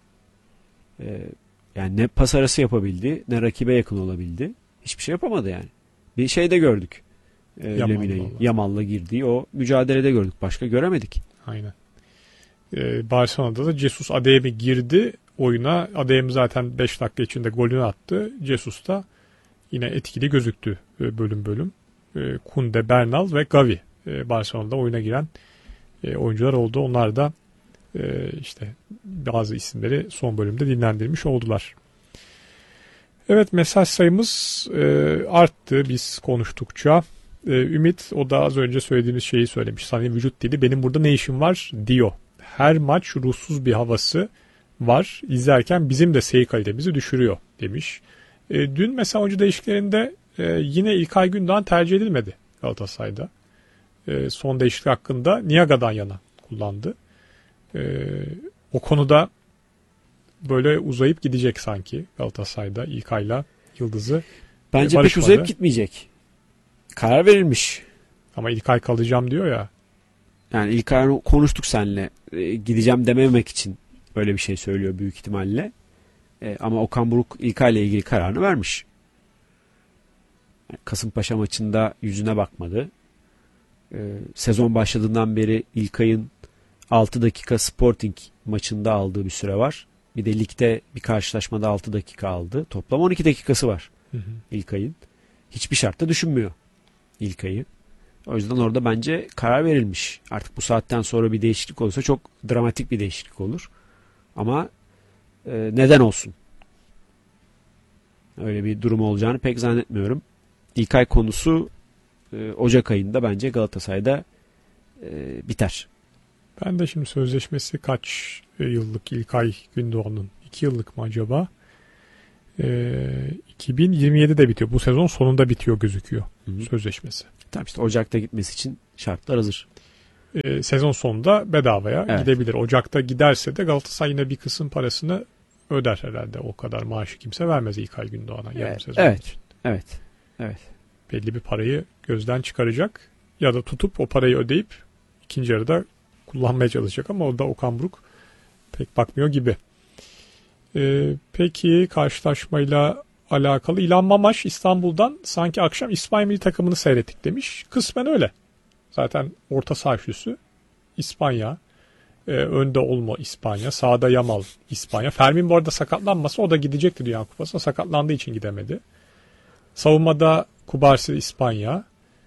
B: yani ne pas arası yapabildi, ne rakibe yakın olabildi. Hiçbir şey yapamadı yani. Bir şey de gördük. Lemina'yı. Yamal'la girdiği o mücadelede gördük. Başka göremedik.
A: Aynen. Barcelona'da da Jesus Adeyemi girdi oyuna. Adeyemi zaten 5 dakika içinde golünü attı. Jesus da yine etkili gözüktü bölüm bölüm. Kunde, Bernal ve Gavi Barcelona'da oyuna giren oyuncular oldu. Onlar da işte bazı isimleri son bölümde dinlendirmiş oldular. Evet, mesaj sayımız arttı biz konuştukça. Ümit, o da az önce söylediğimiz şeyi söylemiş. Sani vücut dili benim burada ne işim var diyor. Her maç ruhsuz bir havası var. İzlerken bizim de seyir kalitemizi düşürüyor demiş. Dün mesela oyuncu değişikliklerinde yine İlkay Gündoğan tercih edilmedi Galatasaray'da. Son değişiklik hakkında Niaga'dan yana kullandı. O konuda böyle uzayıp gidecek sanki Galatasaray'da İlkay'la Yıldız'ı.
B: Bence pek uzayıp gitmeyecek. Karar verilmiş.
A: Ama İlkay kalacağım diyor ya.
B: Yani İlkay konuştuk seninle. Gideceğim dememek için öyle bir şey söylüyor büyük ihtimalle. Ama Okan Buruk İlkay'la ilgili kararını vermiş. Kasımpaşa maçında yüzüne bakmadı. Sezon başladığından beri İlkay'ın 6 dakika Sporting maçında aldığı bir süre var. Bir de ligde bir karşılaşmada 6 dakika aldı. Toplam 12 dakikası var İlkay'ın. Hiçbir şartta düşünmüyor İlkay'ı. O yüzden orada bence karar verilmiş. Artık bu saatten sonra bir değişiklik olursa çok dramatik bir değişiklik olur. Ama neden olsun? Öyle bir durum olacağını pek zannetmiyorum. İlkay konusu Ocak ayında bence Galatasaray'da biter.
A: Ben de şimdi sözleşmesi kaç yıllık İlkay Gündoğan'ın 2 yıllık mı acaba? 2027'de bitiyor. Bu sezon sonunda bitiyor gözüküyor sözleşmesi.
B: Tamam, işte Ocak'ta gitmesi için şartlar hazır.
A: Sezon sonunda bedavaya gidebilir. Ocak'ta giderse de Galatasaray yine bir kısım parasını öder herhalde. O kadar maaşı kimse vermez İlkay Gündoğan'a yarım sezon için.
B: Evet.
A: Belli bir parayı gözden çıkaracak ya da tutup o parayı ödeyip ikinci yarıda kullanmaya çalışacak ama o da Okan Buruk pek bakmıyor gibi. Peki karşılaşmayla alakalı İlhan Mamaş İstanbul'dan sanki akşam İspanya milli takımını seyrettik demiş. Kısmen öyle. Zaten orta saha üçlüsü İspanya. Önde Olmo İspanya. Sağda Yamal İspanya. Fermin bu arada sakatlanmasa o da gidecekti Dünya Kupası'na. Sakatlandığı için gidemedi. Savunmada Kubarsi İspanya.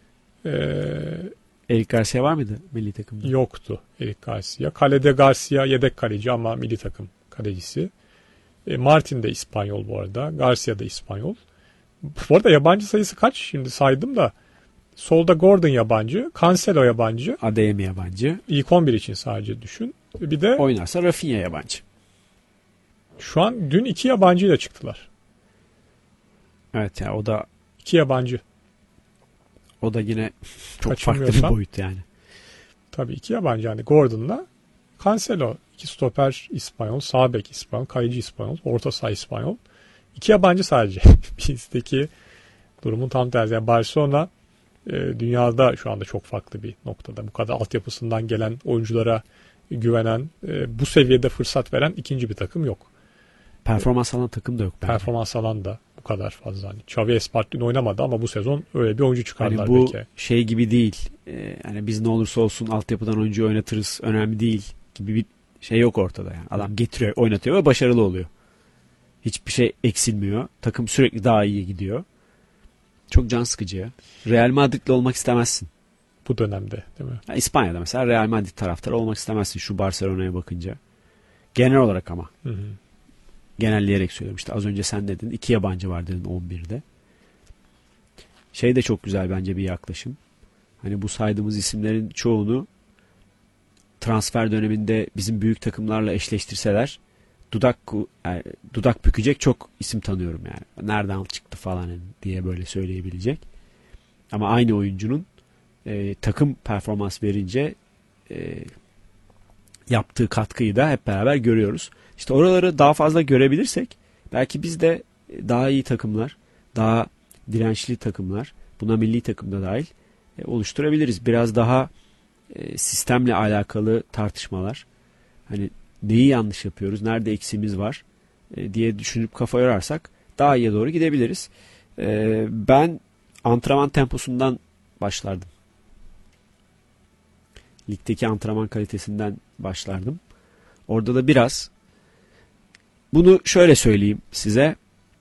B: Eric Garcia var mıydı milli takımda?
A: Yoktu Eric Garcia. Kalede Garcia yedek kaleci ama milli takım kalecisi. Martin de İspanyol bu arada. Garcia da İspanyol. Bu arada yabancı sayısı kaç? Şimdi saydım da. Solda Gordon yabancı. Cancelo yabancı.
B: Adeyemi yabancı.
A: İlk 11 için sadece düşün. Bir de
B: oynarsa Rafinha yabancı.
A: Şu an dün 2 yabancıyla çıktılar.
B: Evet yani o da
A: 2 yabancı.
B: O da yine çok farklı bir boyut yani.
A: Tabii 2 yabancı yani Gordon'la Cancelo. 2 stoper İspanyol, sağ bek İspanyol, kaleci İspanyol, orta saha İspanyol. 2 yabancı sadece. Bizdeki durumun tam tersi. Yani Barcelona dünyada şu anda çok farklı bir noktada. Bu kadar altyapısından gelen oyunculara güvenen, bu seviyede fırsat veren ikinci bir takım yok.
B: Performans alan takım da yok bence.
A: Performans alan da bu kadar fazla. Hani Xavi Espartino oynamadı ama bu sezon öyle bir oyuncu çıkardılar
B: hani bu
A: belki.
B: Şey gibi değil. Yani biz ne olursa olsun altyapıdan oyuncu oynatırız, önemli değil gibi bir şey yok ortada yani. Adam getiriyor, oynatıyor ve başarılı oluyor. Hiçbir şey eksilmiyor. Takım sürekli daha iyi gidiyor. Çok can sıkıcı ya. Real Madrid'le olmak istemezsin.
A: Bu dönemde değil mi?
B: Yani İspanya'da mesela Real Madrid taraftarı olmak istemezsin şu Barcelona'ya bakınca. Genel olarak ama.
A: Hı.
B: Genelleyerek söylüyorum. İşte az önce sen dedin 2 yabancı var dedin 11'de. Şey de çok güzel bence bir yaklaşım. Hani bu saydığımız isimlerin çoğunu transfer döneminde bizim büyük takımlarla eşleştirseler dudak bükecek çok isim tanıyorum yani. Nereden çıktı falan diye böyle söyleyebilecek. Ama aynı oyuncunun takım performans verince yaptığı katkıyı da hep beraber görüyoruz. İşte oraları daha fazla görebilirsek belki biz de daha iyi takımlar, daha dirençli takımlar, buna milli takım da dahil oluşturabiliriz. Biraz daha sistemle alakalı tartışmalar. Hani neyi yanlış yapıyoruz, nerede eksiğimiz var diye düşünüp kafa yorarsak daha iyiye doğru gidebiliriz. Ben antrenman temposundan başlardım. Ligdeki antrenman kalitesinden başlardım. Orada da biraz bunu şöyle söyleyeyim size.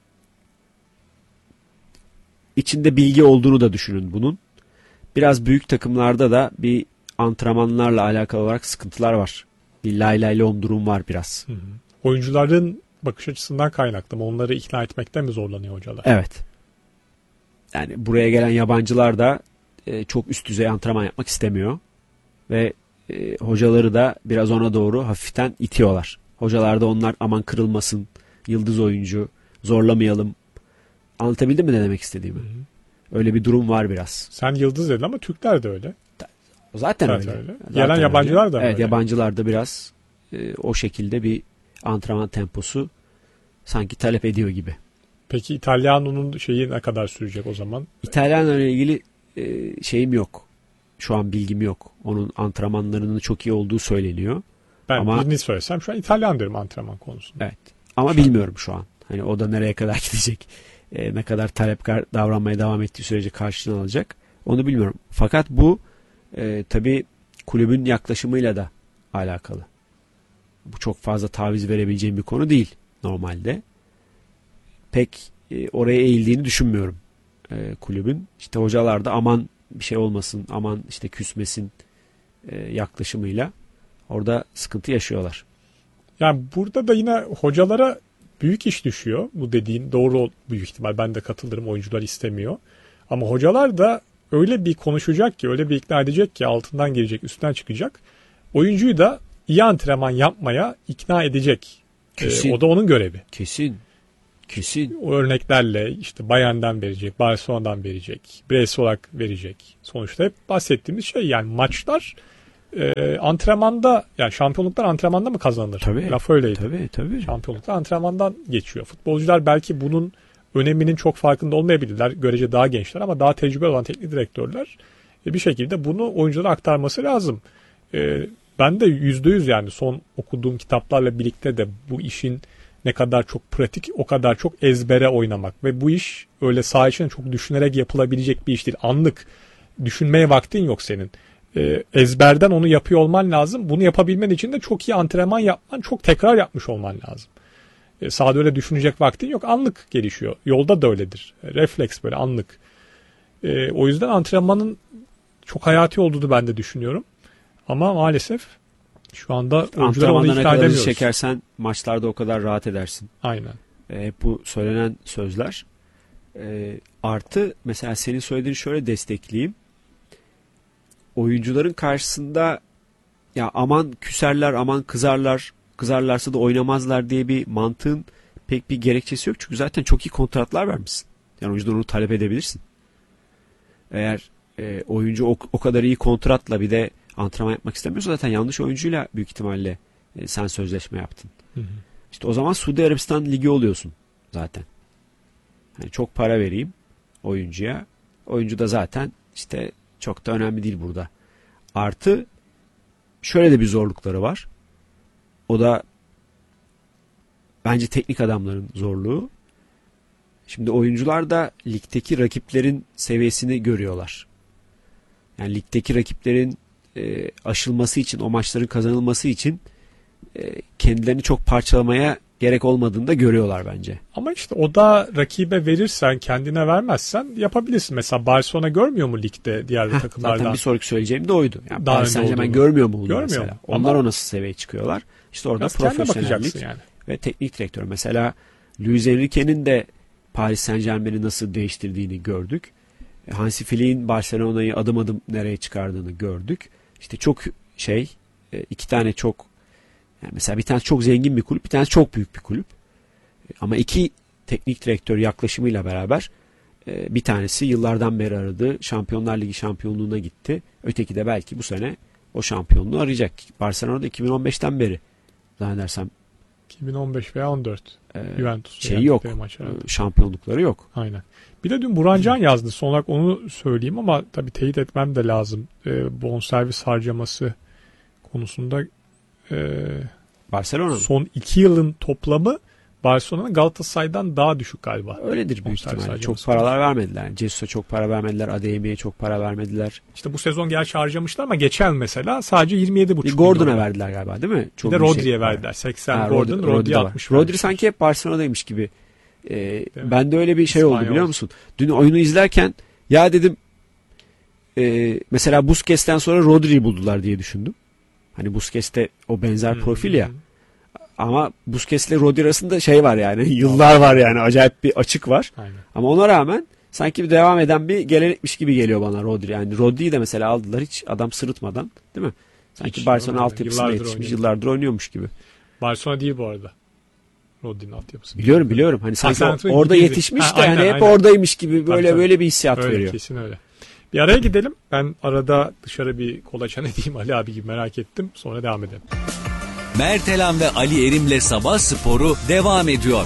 B: İçinde bilgi olduğunu da düşünün bunun. Biraz büyük takımlarda da bir antrenmanlarla alakalı olarak sıkıntılar var. Bir lay lay lom durum var biraz.
A: Hı. Oyuncuların bakış açısından kaynaklı mı? Onları ikna etmekte mi zorlanıyor hocalar?
B: Evet. Yani buraya gelen yabancılar da çok üst düzey antrenman yapmak istemiyor. Ve hocaları da biraz ona doğru hafiften itiyorlar. Hocalar da onlar aman kırılmasın, yıldız oyuncu, zorlamayalım. Anlatabildim mi ne demek istediğimi? Hı. Öyle bir durum var biraz.
A: Sen yıldız dedin ama Türkler de öyle.
B: Zaten öyle.
A: Zaten gelen yabancılar da öyle.
B: Evet, yabancılar da biraz o şekilde bir antrenman temposu sanki talep ediyor gibi.
A: Peki İtalyano'nun şeyi ne kadar sürecek o zaman?
B: İtalyano ile ilgili şeyim yok. Şu an bilgim yok. Onun antrenmanlarının çok iyi olduğu söyleniyor.
A: Ben birini söylesem şu an İtalyan diyorum antrenman konusunda.
B: Evet. Ama bilmiyorum şu an. Hani o da nereye kadar gidecek? Ne kadar talepkar davranmaya devam ettiği sürece karşılığını alacak? Onu bilmiyorum. Fakat bu tabii kulübün yaklaşımıyla da alakalı. Bu çok fazla taviz verebileceğim bir konu değil normalde. Pek oraya eğildiğini düşünmüyorum kulübün. İşte hocalar da aman bir şey olmasın, aman işte küsmesin yaklaşımıyla orada sıkıntı yaşıyorlar.
A: Yani burada da yine hocalara büyük iş düşüyor. Bu dediğin doğru büyük ihtimal. Ben de katılırım. Oyuncular istemiyor. Ama hocalar da öyle bir konuşacak ki, öyle bir ikna edecek ki altından gelecek, üstten çıkacak. Oyuncuyu da iyi antrenman yapmaya ikna edecek.
B: Kesin.
A: O da onun görevi.
B: Kesin.
A: O örneklerle işte Bayern'den verecek, Barcelona'dan verecek, bireysel olarak verecek. Sonuçta hep bahsettiğimiz şey yani maçlar antrenmanda, yani şampiyonluklar antrenmanda mı kazanılır?
B: Tabii.
A: Laf öyleydi.
B: Tabii.
A: Şampiyonluklar antrenmandan geçiyor. Futbolcular belki bunun öneminin çok farkında olmayabilirler. Görece daha gençler ama daha tecrübeli olan teknik direktörler bir şekilde bunu oyunculara aktarması lazım. Ben de %100 yani son okuduğum kitaplarla birlikte de bu işin ne kadar çok pratik, o kadar çok ezbere oynamak ve bu iş öyle saha içinde çok düşünerek yapılabilecek bir iş değil. Anlık düşünmeye vaktin yok senin. Ezberden onu yapıyor olman lazım. Bunu yapabilmen için de çok iyi antrenman yapman, çok tekrar yapmış olman lazım. Sahada öyle düşünecek vaktin yok. Anlık gelişiyor. Yolda da öyledir. Refleks böyle anlık. O yüzden antrenmanın çok hayati olduğunu ben de düşünüyorum. Ama maalesef şu anda oyuncuları onu
B: antrenmanda ne
A: ikna
B: kadar acı
A: edemiyoruz.
B: çekersen maçlarda o kadar rahat edersin.
A: Aynen.
B: Hep bu söylenen sözler. Artı mesela senin söylediğin şöyle destekleyeyim. Oyuncuların karşısında ya aman küserler, aman kızarlarsa da oynamazlar diye bir mantığın pek bir gerekçesi yok. Çünkü zaten çok iyi kontratlar vermişsin. Yani oyuncudan onu talep edebilirsin. Eğer oyuncu o kadar iyi kontratla bir de antrenman yapmak istemiyorsa zaten yanlış oyuncuyla büyük ihtimalle sen sözleşme yaptın.
A: Hı hı.
B: İşte o zaman Suudi Arabistan Ligi oluyorsun zaten. Yani çok para vereyim oyuncuya. Oyuncu da zaten işte çok da önemli değil burada. Artı şöyle de bir zorlukları var. O da bence teknik adamların zorluğu. Şimdi oyuncular da ligdeki rakiplerin seviyesini görüyorlar. Yani ligdeki rakiplerin aşılması için, o maçların kazanılması için kendilerini çok parçalamaya gerek olmadığını da görüyorlar bence.
A: Ama işte o da rakibe verirsen, kendine vermezsen yapabilirsin. Mesela Barcelona görmüyor mu ligde diğer takımlardan?
B: Zaten bir sonraki söyleyeceğim de oydu. Yani
A: Daha
B: Paris
A: önde
B: Saint-Germain
A: olduğunu.
B: görmüyor mu bunu
A: Görmüyor
B: mesela?
A: mu?
B: Onlar
A: Ama
B: o nasıl seviyeye çıkıyorlar? İşte orada
A: biraz kendine
B: profesyonellik
A: bakacaksın yani.
B: ve teknik direktör. Mesela Luis Enrique'nin de Paris Saint-Germain'i nasıl değiştirdiğini gördük. Hansi Flick'in Barcelona'yı adım adım nereye çıkardığını gördük. İşte çok iki tane çok, yani mesela bir tanesi çok zengin bir kulüp, bir tanesi çok büyük bir kulüp. Ama iki teknik direktör yaklaşımıyla beraber bir tanesi yıllardan beri aradığı Şampiyonlar Ligi şampiyonluğuna gitti. Öteki de belki bu sene o şampiyonluğu arayacak. Barcelona'da 2015'ten beri zannedersem
A: 2015 veya 14 Juventus
B: yok. Şampiyonlukları yok.
A: Aynen. Bir de dün Burhan Can yazdı. Son olarak onu söyleyeyim ama tabii teyit etmem de lazım. Bonservis harcaması konusunda
B: Barcelona'nın
A: son 2 yılın toplamı Barcelona'nın Galatasaray'dan daha düşük galiba.
B: öyledir büyük
A: Bonservis
B: ihtimalle. Çok
A: harcaması.
B: paralar vermediler. Jesus'a çok para vermediler. Adeyemi'ye çok para vermediler.
A: İşte bu sezon gerçi harcamışlar ama geçen mesela sadece 27,5
B: Bir Gordon'a
A: milyon.
B: verdiler galiba değil mi?
A: Bir
B: Çok
A: de
B: yüksek
A: Rodri'ye
B: para.
A: verdiler. 80
B: Ha,
A: Gordon, Rodri 60
B: Rodri
A: vermişler.
B: sanki hep Barcelona'daymış gibi.
A: mi?
B: Ben de öyle bir şey oldu
A: İspanyol.
B: biliyor musun? Dün oyunu izlerken ya dedim mesela Busquets'ten sonra Rodri'yi buldular diye düşündüm. Hani Busquets'te o benzer profil ya. Ama Busquets'le Rodri arasında şey var yani. Yıllar var yani. Acayip bir açık var.
A: Aynen.
B: Ama ona rağmen sanki bir devam eden bir gelenekmiş gibi geliyor bana Rodri. Yani Rodri'yi de mesela aldılar hiç adam sırıtmadan, değil mi? Sanki
A: Hiç,
B: Barcelona
A: aynen.
B: altyapısında
A: Yıllardır
B: yetişmiş,
A: oynuyor.
B: yıllardır oynuyormuş gibi.
A: Barcelona değil bu arada. Rodri'nin altyapısı.
B: Biliyorum. Hani sanki
A: Sanki
B: orada
A: İngiliz.
B: yetişmiş
A: Ha,
B: de
A: aynen,
B: hani hep
A: aynen.
B: oradaymış gibi böyle
A: Tabii.
B: böyle bir hissiyat
A: Öyle,
B: veriyor.
A: kesin öyle. Bir araya gidelim. Ben arada dışarı bir kolaçan edeyim Ali abi gibi, merak ettim. Sonra devam edelim.
C: Mertelan ve Ali Erim'le Sabah Sporu devam ediyor.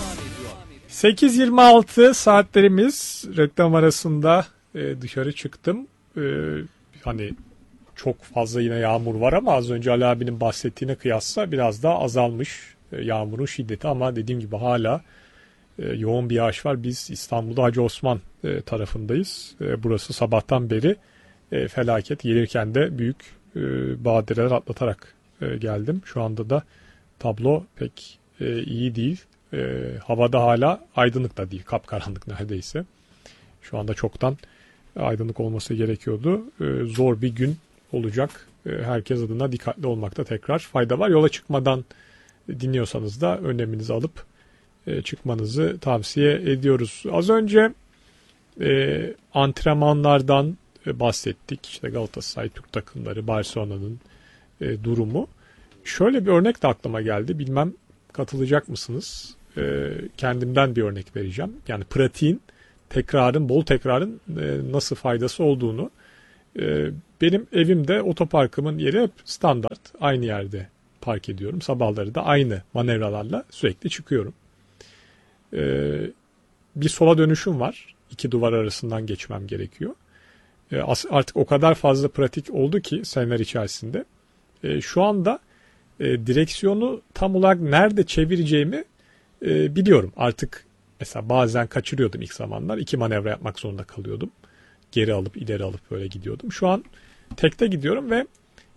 A: 8.26 saatlerimiz, reklam arasında dışarı çıktım. Hani çok fazla yine yağmur var ama az önce Ali abinin bahsettiğine kıyasla biraz daha azalmış yağmurun şiddeti, ama dediğim gibi hala yoğun bir yağış var. Biz İstanbul'da Hacı Osman tarafındayız. Burası sabahtan beri felaket. Gelirken de büyük badireler atlatarak geldim. Şu anda da tablo pek iyi değil. Havada hala aydınlık da değil. Kapkaranlık neredeyse. Şu anda çoktan aydınlık olması gerekiyordu. Zor bir gün olacak. Herkes adına dikkatli olmakta tekrar fayda var. Yola çıkmadan dinliyorsanız da önleminizi alıp çıkmanızı tavsiye ediyoruz. Az önce antrenmanlardan bahsettik. İşte Galatasaray, Türk takımları, Barcelona'nın durumu. Şöyle bir örnek de aklıma geldi. Bilmem katılacak mısınız? Kendimden bir örnek vereceğim. Yani pratiğin, bol tekrarın nasıl faydası olduğunu. Benim evimde otoparkımın yeri hep standart. Aynı yerde park ediyorum. Sabahları da aynı manevralarla sürekli çıkıyorum. Bir sola dönüşüm var. 2 duvar arasından geçmem gerekiyor. Artık o kadar fazla pratik oldu ki seneler içerisinde. Şu anda direksiyonu tam olarak nerede çevireceğimi biliyorum. Artık mesela bazen kaçırıyordum ilk zamanlar. 2 manevra yapmak zorunda kalıyordum. Geri alıp ileri alıp böyle gidiyordum. Şu an tekte gidiyorum ve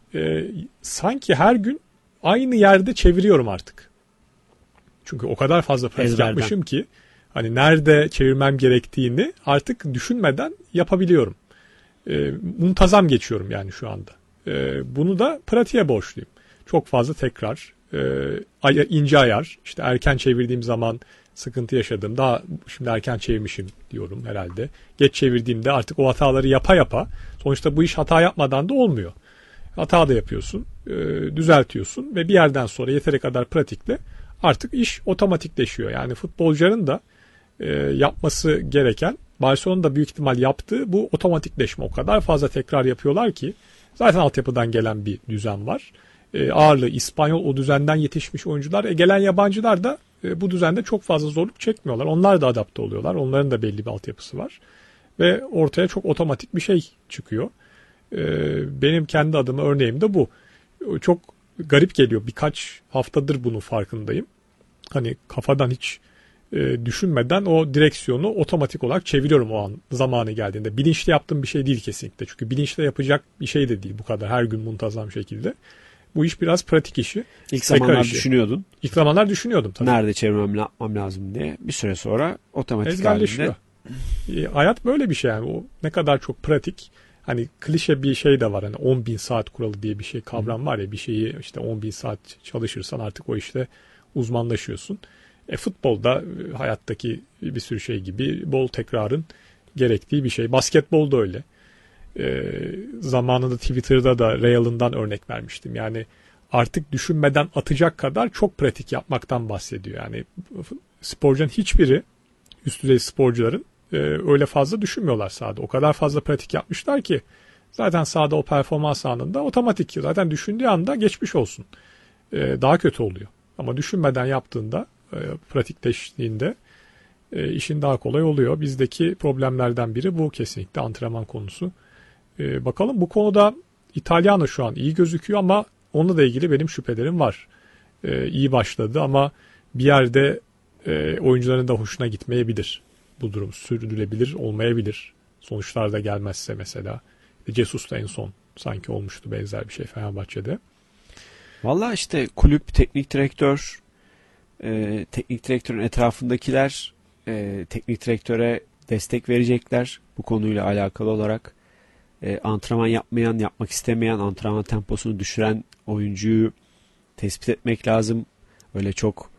A: sanki her gün aynı yerde çeviriyorum artık. Çünkü o kadar fazla pratik yapmışım ki hani nerede çevirmem gerektiğini artık düşünmeden yapabiliyorum. Muntazam geçiyorum yani şu anda. Bunu da pratiğe borçluyum. Çok fazla tekrar, ince ayar, işte erken çevirdiğim zaman sıkıntı yaşadım. Daha şimdi erken çevirmişim diyorum herhalde. Geç çevirdiğimde artık o hataları yapa sonuçta bu iş hata yapmadan da olmuyor. Hata da yapıyorsun, düzeltiyorsun ve bir yerden sonra yeteri kadar pratikle artık iş otomatikleşiyor. Yani futbolcuların da yapması gereken, Barcelona'da büyük ihtimal yaptığı bu otomatikleşme. O kadar fazla tekrar yapıyorlar ki zaten altyapıdan gelen bir düzen var. Ağırlığı İspanyol o düzenden yetişmiş oyuncular. Gelen yabancılar da bu düzende çok fazla zorluk çekmiyorlar. Onlar da adapte oluyorlar. Onların da belli bir altyapısı var. Ve ortaya çok otomatik bir şey çıkıyor. Benim kendi adıma örneğim de bu. Çok garip geliyor. Birkaç haftadır bunun farkındayım. Hani kafadan hiç düşünmeden o direksiyonu otomatik olarak çeviriyorum o an zamanı geldiğinde. Bilinçli yaptığım bir şey değil kesinlikle. Çünkü bilinçli yapacak bir şey de değil bu kadar her gün muntazam şekilde. Bu iş biraz pratik işi.
B: İlk zamanlar düşünüyordun.
A: İlk zamanlar düşünüyordum tabii.
B: Nerede çevirmem, ne yapmam lazım diye. Bir süre sonra otomatik
A: ezberleşiyor. Hayat böyle bir şey yani. O ne kadar çok pratik. Hani klişe bir şey de var. Hani 10.000 saat kuralı diye bir şey kavram var ya. Bir şeyi işte 10.000 saat çalışırsan artık o işte uzmanlaşıyorsun. Futbolda hayattaki bir sürü şey gibi bol tekrarın gerektiği bir şey. Basketbol da öyle. Zamanında Twitter'da da Real'ından örnek vermiştim. Yani artık düşünmeden atacak kadar çok pratik yapmaktan bahsediyor. Yani sporcunun hiçbiri, üst düzey sporcuların öyle fazla düşünmüyorlar sahada. O kadar fazla pratik yapmışlar ki zaten sahada o performans anında otomatik. Zaten düşündüğü anda geçmiş olsun. Daha kötü oluyor. Ama düşünmeden yaptığında, pratikleştiğinde işin daha kolay oluyor. Bizdeki problemlerden biri bu kesinlikle antrenman konusu. Bakalım bu konuda İtalyan şu an iyi gözüküyor ama onunla da ilgili benim şüphelerim var. İyi başladı ama bir yerde oyuncuların da hoşuna gitmeyebilir. Bu durum sürdürülebilir olmayabilir. Sonuçlar da gelmezse mesela. Jesus da en son sanki olmuştu benzer bir şey Fenerbahçe'de.
B: Valla işte kulüp, teknik direktör, teknik direktörün etrafındakiler teknik direktöre destek verecekler bu konuyla alakalı olarak. Antrenman yapmayan, yapmak istemeyen, antrenman temposunu düşüren oyuncuyu tespit etmek lazım. Öyle çok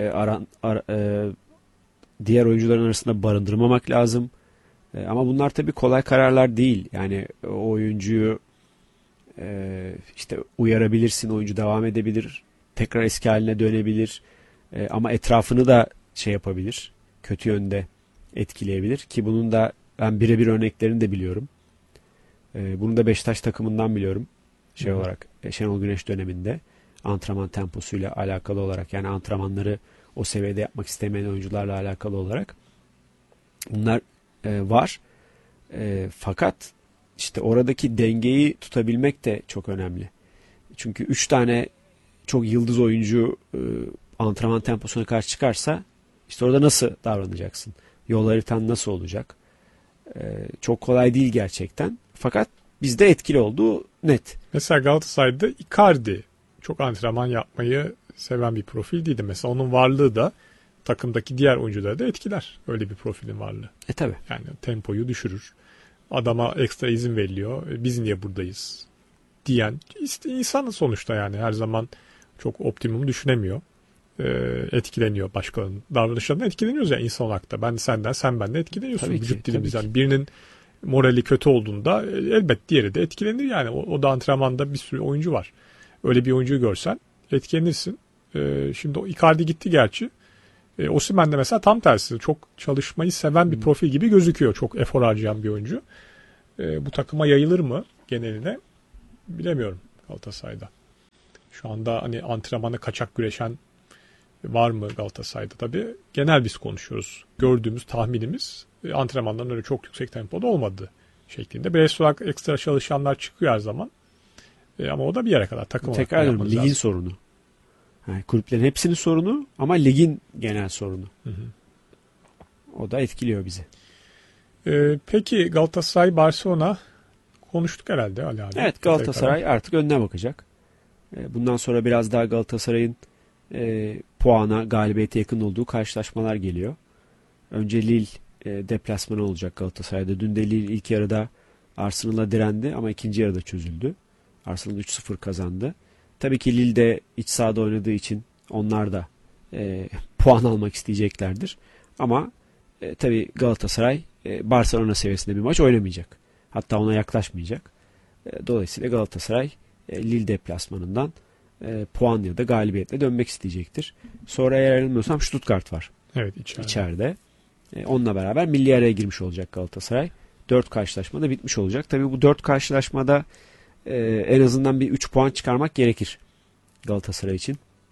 B: diğer oyuncuların arasında barındırmamak lazım. Ama bunlar tabii kolay kararlar değil. Yani o oyuncuyu işte uyarabilirsin, oyuncu devam edebilir, tekrar eski haline dönebilir. Ama etrafını da şey yapabilir, kötü yönde etkileyebilir ki bunun da ben birebir örneklerini de biliyorum. Bunu da Beşiktaş takımından biliyorum. Olarak Şenol Güneş döneminde antrenman temposuyla alakalı olarak, yani antrenmanları o seviyede yapmak istemeyen oyuncularla alakalı olarak bunlar var. Fakat işte oradaki dengeyi tutabilmek de çok önemli. Çünkü 3 tane çok yıldız oyuncu antrenman temposuna karşı çıkarsa işte orada nasıl davranacaksın? Yol haritan nasıl olacak? Çok kolay değil gerçekten. Fakat bizde etkili olduğu net.
A: Mesela Galatasaray'da Icardi çok antrenman yapmayı seven bir profil değildi. Mesela onun varlığı da takımdaki diğer oyuncuları da etkiler. Öyle bir profilin varlığı.
B: Tabii.
A: Yani tempoyu düşürür. Adama ekstra izin veriliyor. Biz niye buradayız diyen insan sonuçta, yani her zaman çok optimum düşünemiyor. Etkileniyor başkalarının davranışlarından, etkileniyoruz ya insan olarak da. Ben senden, sen benden etkileniyorsun.
B: Tabii
A: Vücut
B: ki,
A: dilimiz
B: tabii
A: yani birinin morali kötü olduğunda elbet diğeri de etkilenir yani. O da antrenmanda bir sürü oyuncu var. Öyle bir oyuncuyu görsen etkilenirsin. Şimdi o Icardi gitti gerçi. Osimhen de mesela tam tersi. Çok çalışmayı seven bir profil gibi gözüküyor. Çok efor harcayan bir oyuncu. Bu takıma yayılır mı geneline bilemiyorum Galatasaray'da. Şu anda hani antrenmanı kaçak güreşen var mı Galatasaray'da tabii. Genel biz konuşuyoruz. Gördüğümüz tahminimiz antrenmanların öyle çok yüksek tempoda olmadığı şeklinde. Bireysel olarak ekstra çalışanlar çıkıyor her zaman. Ama o da bir yere kadar takım olarak
B: tekrar
A: yapmanız
B: ligin
A: lazım.
B: sorunu. Yani kulüplerin hepsinin sorunu ama ligin genel sorunu.
A: Hı hı.
B: O da etkiliyor bizi.
A: Peki Galatasaray Barcelona konuştuk herhalde Ali abi.
B: Evet, Galatasaray artık önüne bakacak. Bundan sonra biraz daha Galatasaray'ın puana, galibiyete yakın olduğu karşılaşmalar geliyor. Önce Lille deplasmanı olacak Galatasaray'da. Dün de Lille ilk yarıda Arsenal'a direndi ama ikinci yarıda çözüldü. Arsenal 3-0 kazandı. Tabii ki Lille de iç sahada oynadığı için onlar da puan almak isteyeceklerdir. Ama tabii Galatasaray Barcelona seviyesinde bir maç oynamayacak. Hatta ona yaklaşmayacak. Dolayısıyla Galatasaray Lille deplasmanından puan ya da galibiyetle dönmek isteyecektir. Sonra eğer ayrılmıyorsam Stuttgart var.
A: Evet,
B: içeride. Onunla beraber milli araya girmiş olacak Galatasaray. 4 karşılaşmada bitmiş olacak. Tabii bu 4 karşılaşmada en azından bir 3 puan çıkarmak gerekir Galatasaray için.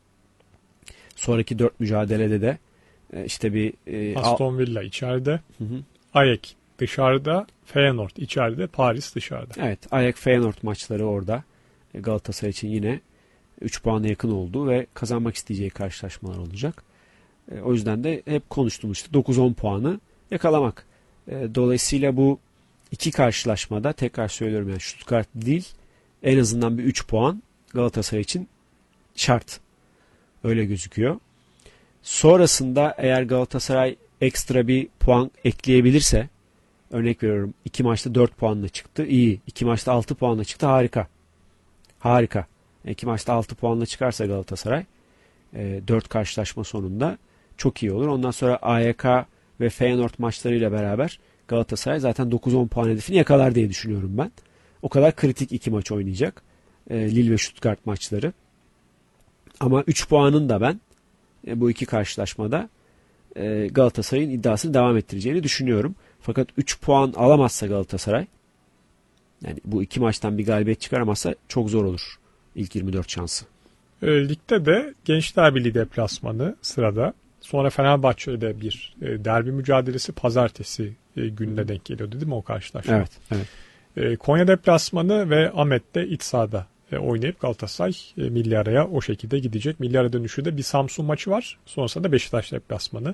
B: Sonraki 4 mücadelede de işte bir
A: Aston Villa içeride, Ajax dışarıda, Feyenoord içeride, Paris dışarıda.
B: Evet, Ajax Feyenoord maçları orada. Galatasaray için yine 3 puana yakın olduğu ve kazanmak isteyeceği karşılaşmalar olacak. O yüzden de hep konuştuğumuz işte 9-10 puanı yakalamak. Dolayısıyla bu iki karşılaşmada tekrar söylüyorum yani Stuttgart değil en azından bir 3 puan Galatasaray için şart. Öyle gözüküyor. Sonrasında eğer Galatasaray ekstra bir puan ekleyebilirse örnek veriyorum 2 maçta 4 puanla çıktı. İyi. 2 maçta 6 puanla çıktı. Harika. Harika. 2 maçta 6 puanla çıkarsa Galatasaray 4 karşılaşma sonunda çok iyi olur. Ondan sonra AYK ve Feyenoord maçlarıyla beraber Galatasaray zaten 9-10 puan hedefini yakalar diye düşünüyorum ben. O kadar kritik 2 maç oynayacak. Lille ve Stuttgart maçları. Ama 3 puanın da ben bu iki karşılaşmada Galatasaray'ın iddiasını devam ettireceğini düşünüyorum. Fakat 3 puan alamazsa Galatasaray yani bu iki maçtan bir galibiyet çıkaramazsa çok zor olur. İlk 24 şansı.
A: Ligde de Gençler Birliği deplasmanı sırada. Sonra Fenerbahçe'de bir derbi mücadelesi pazartesi gününe denk geliyordu değil mi o karşılaşma?
B: Evet.
A: Konya deplasmanı ve Ahmet'te iç sahada oynayıp Galatasaray milli araya o şekilde gidecek. Milli ara dönüşü de bir Samsun maçı var. Sonrasında da Beşiktaş deplasmanı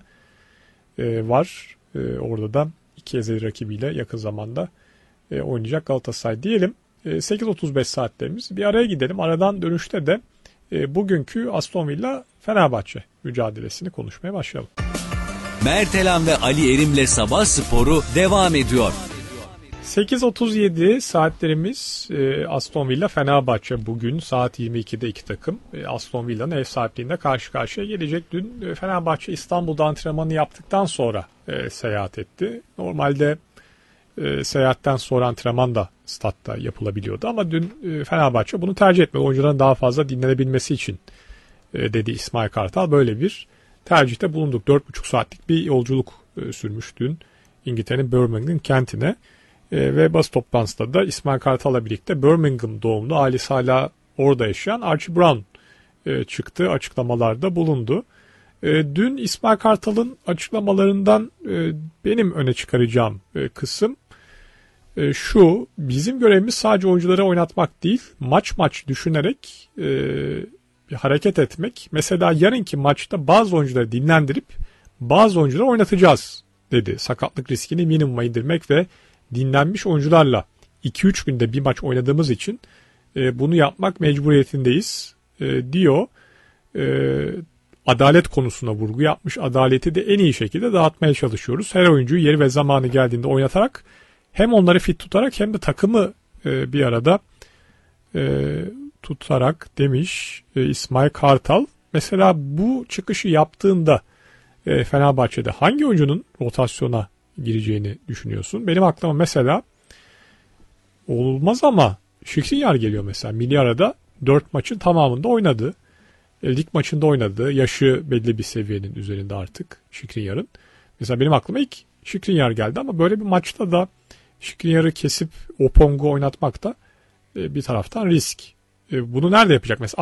A: var. Orada da iki ezeli rakibiyle yakın zamanda oynayacak Galatasaray diyelim. 8.35 saatlerimiz. Bir araya gidelim. Aradan dönüşte de bugünkü Aston Villa Fenerbahçe mücadelesini konuşmaya başlayalım.
C: Mertelan ve Ali Erim'le Sabah Sporu devam ediyor.
A: 8.37 saatlerimiz. Aston Villa Fenerbahçe bugün saat 22'de iki takım. Aston Villa'nın ev sahipliğinde karşı karşıya gelecek. Dün Fenerbahçe İstanbul'da antrenmanı yaptıktan sonra seyahat etti. Normalde seyahatten sonra antrenman da statta yapılabiliyordu ama dün Fenerbahçe bunu tercih etmedi. Oyuncuların daha fazla dinlenebilmesi için dedi İsmail Kartal. Böyle bir tercihte bulunduk. 4,5 saatlik bir yolculuk sürmüş dün İngiltere'nin Birmingham kentine. Ve basın toplantısında da İsmail Kartal'la birlikte Birmingham doğumlu ailesi hala orada yaşayan Archie Brown çıktı. Açıklamalarda bulundu. Dün İsmail Kartal'ın açıklamalarından benim öne çıkaracağım kısım şu: bizim görevimiz sadece oyuncuları oynatmak değil, maç düşünerek bir hareket etmek. Mesela yarınki maçta bazı oyuncuları dinlendirip bazı oyuncuları oynatacağız dedi. Sakatlık riskini minimuma indirmek ve dinlenmiş oyuncularla 2-3 günde bir maç oynadığımız için bunu yapmak mecburiyetindeyiz diyor. Adalet konusuna vurgu yapmış. Adaleti de en iyi şekilde dağıtmaya çalışıyoruz. Her oyuncuyu yeri ve zamanı geldiğinde oynatarak hem onları fit tutarak hem de takımı bir arada tutarak demiş İsmail Kartal. Mesela bu çıkışı yaptığında Fenerbahçe'de hangi oyuncunun rotasyona gireceğini düşünüyorsun? Benim aklıma mesela olmaz ama Skriniar geliyor mesela. Milli arada 4 maçın tamamında oynadı. lig maçında oynadı. Yaşı belli bir seviyenin üzerinde artık Skriniar'ın. Mesela benim aklıma ilk Skriniar geldi ama böyle bir maçta da Skriniar'ı kesip Opong'u oynatmak da bir taraftan risk. Bunu nerede yapacak mesela?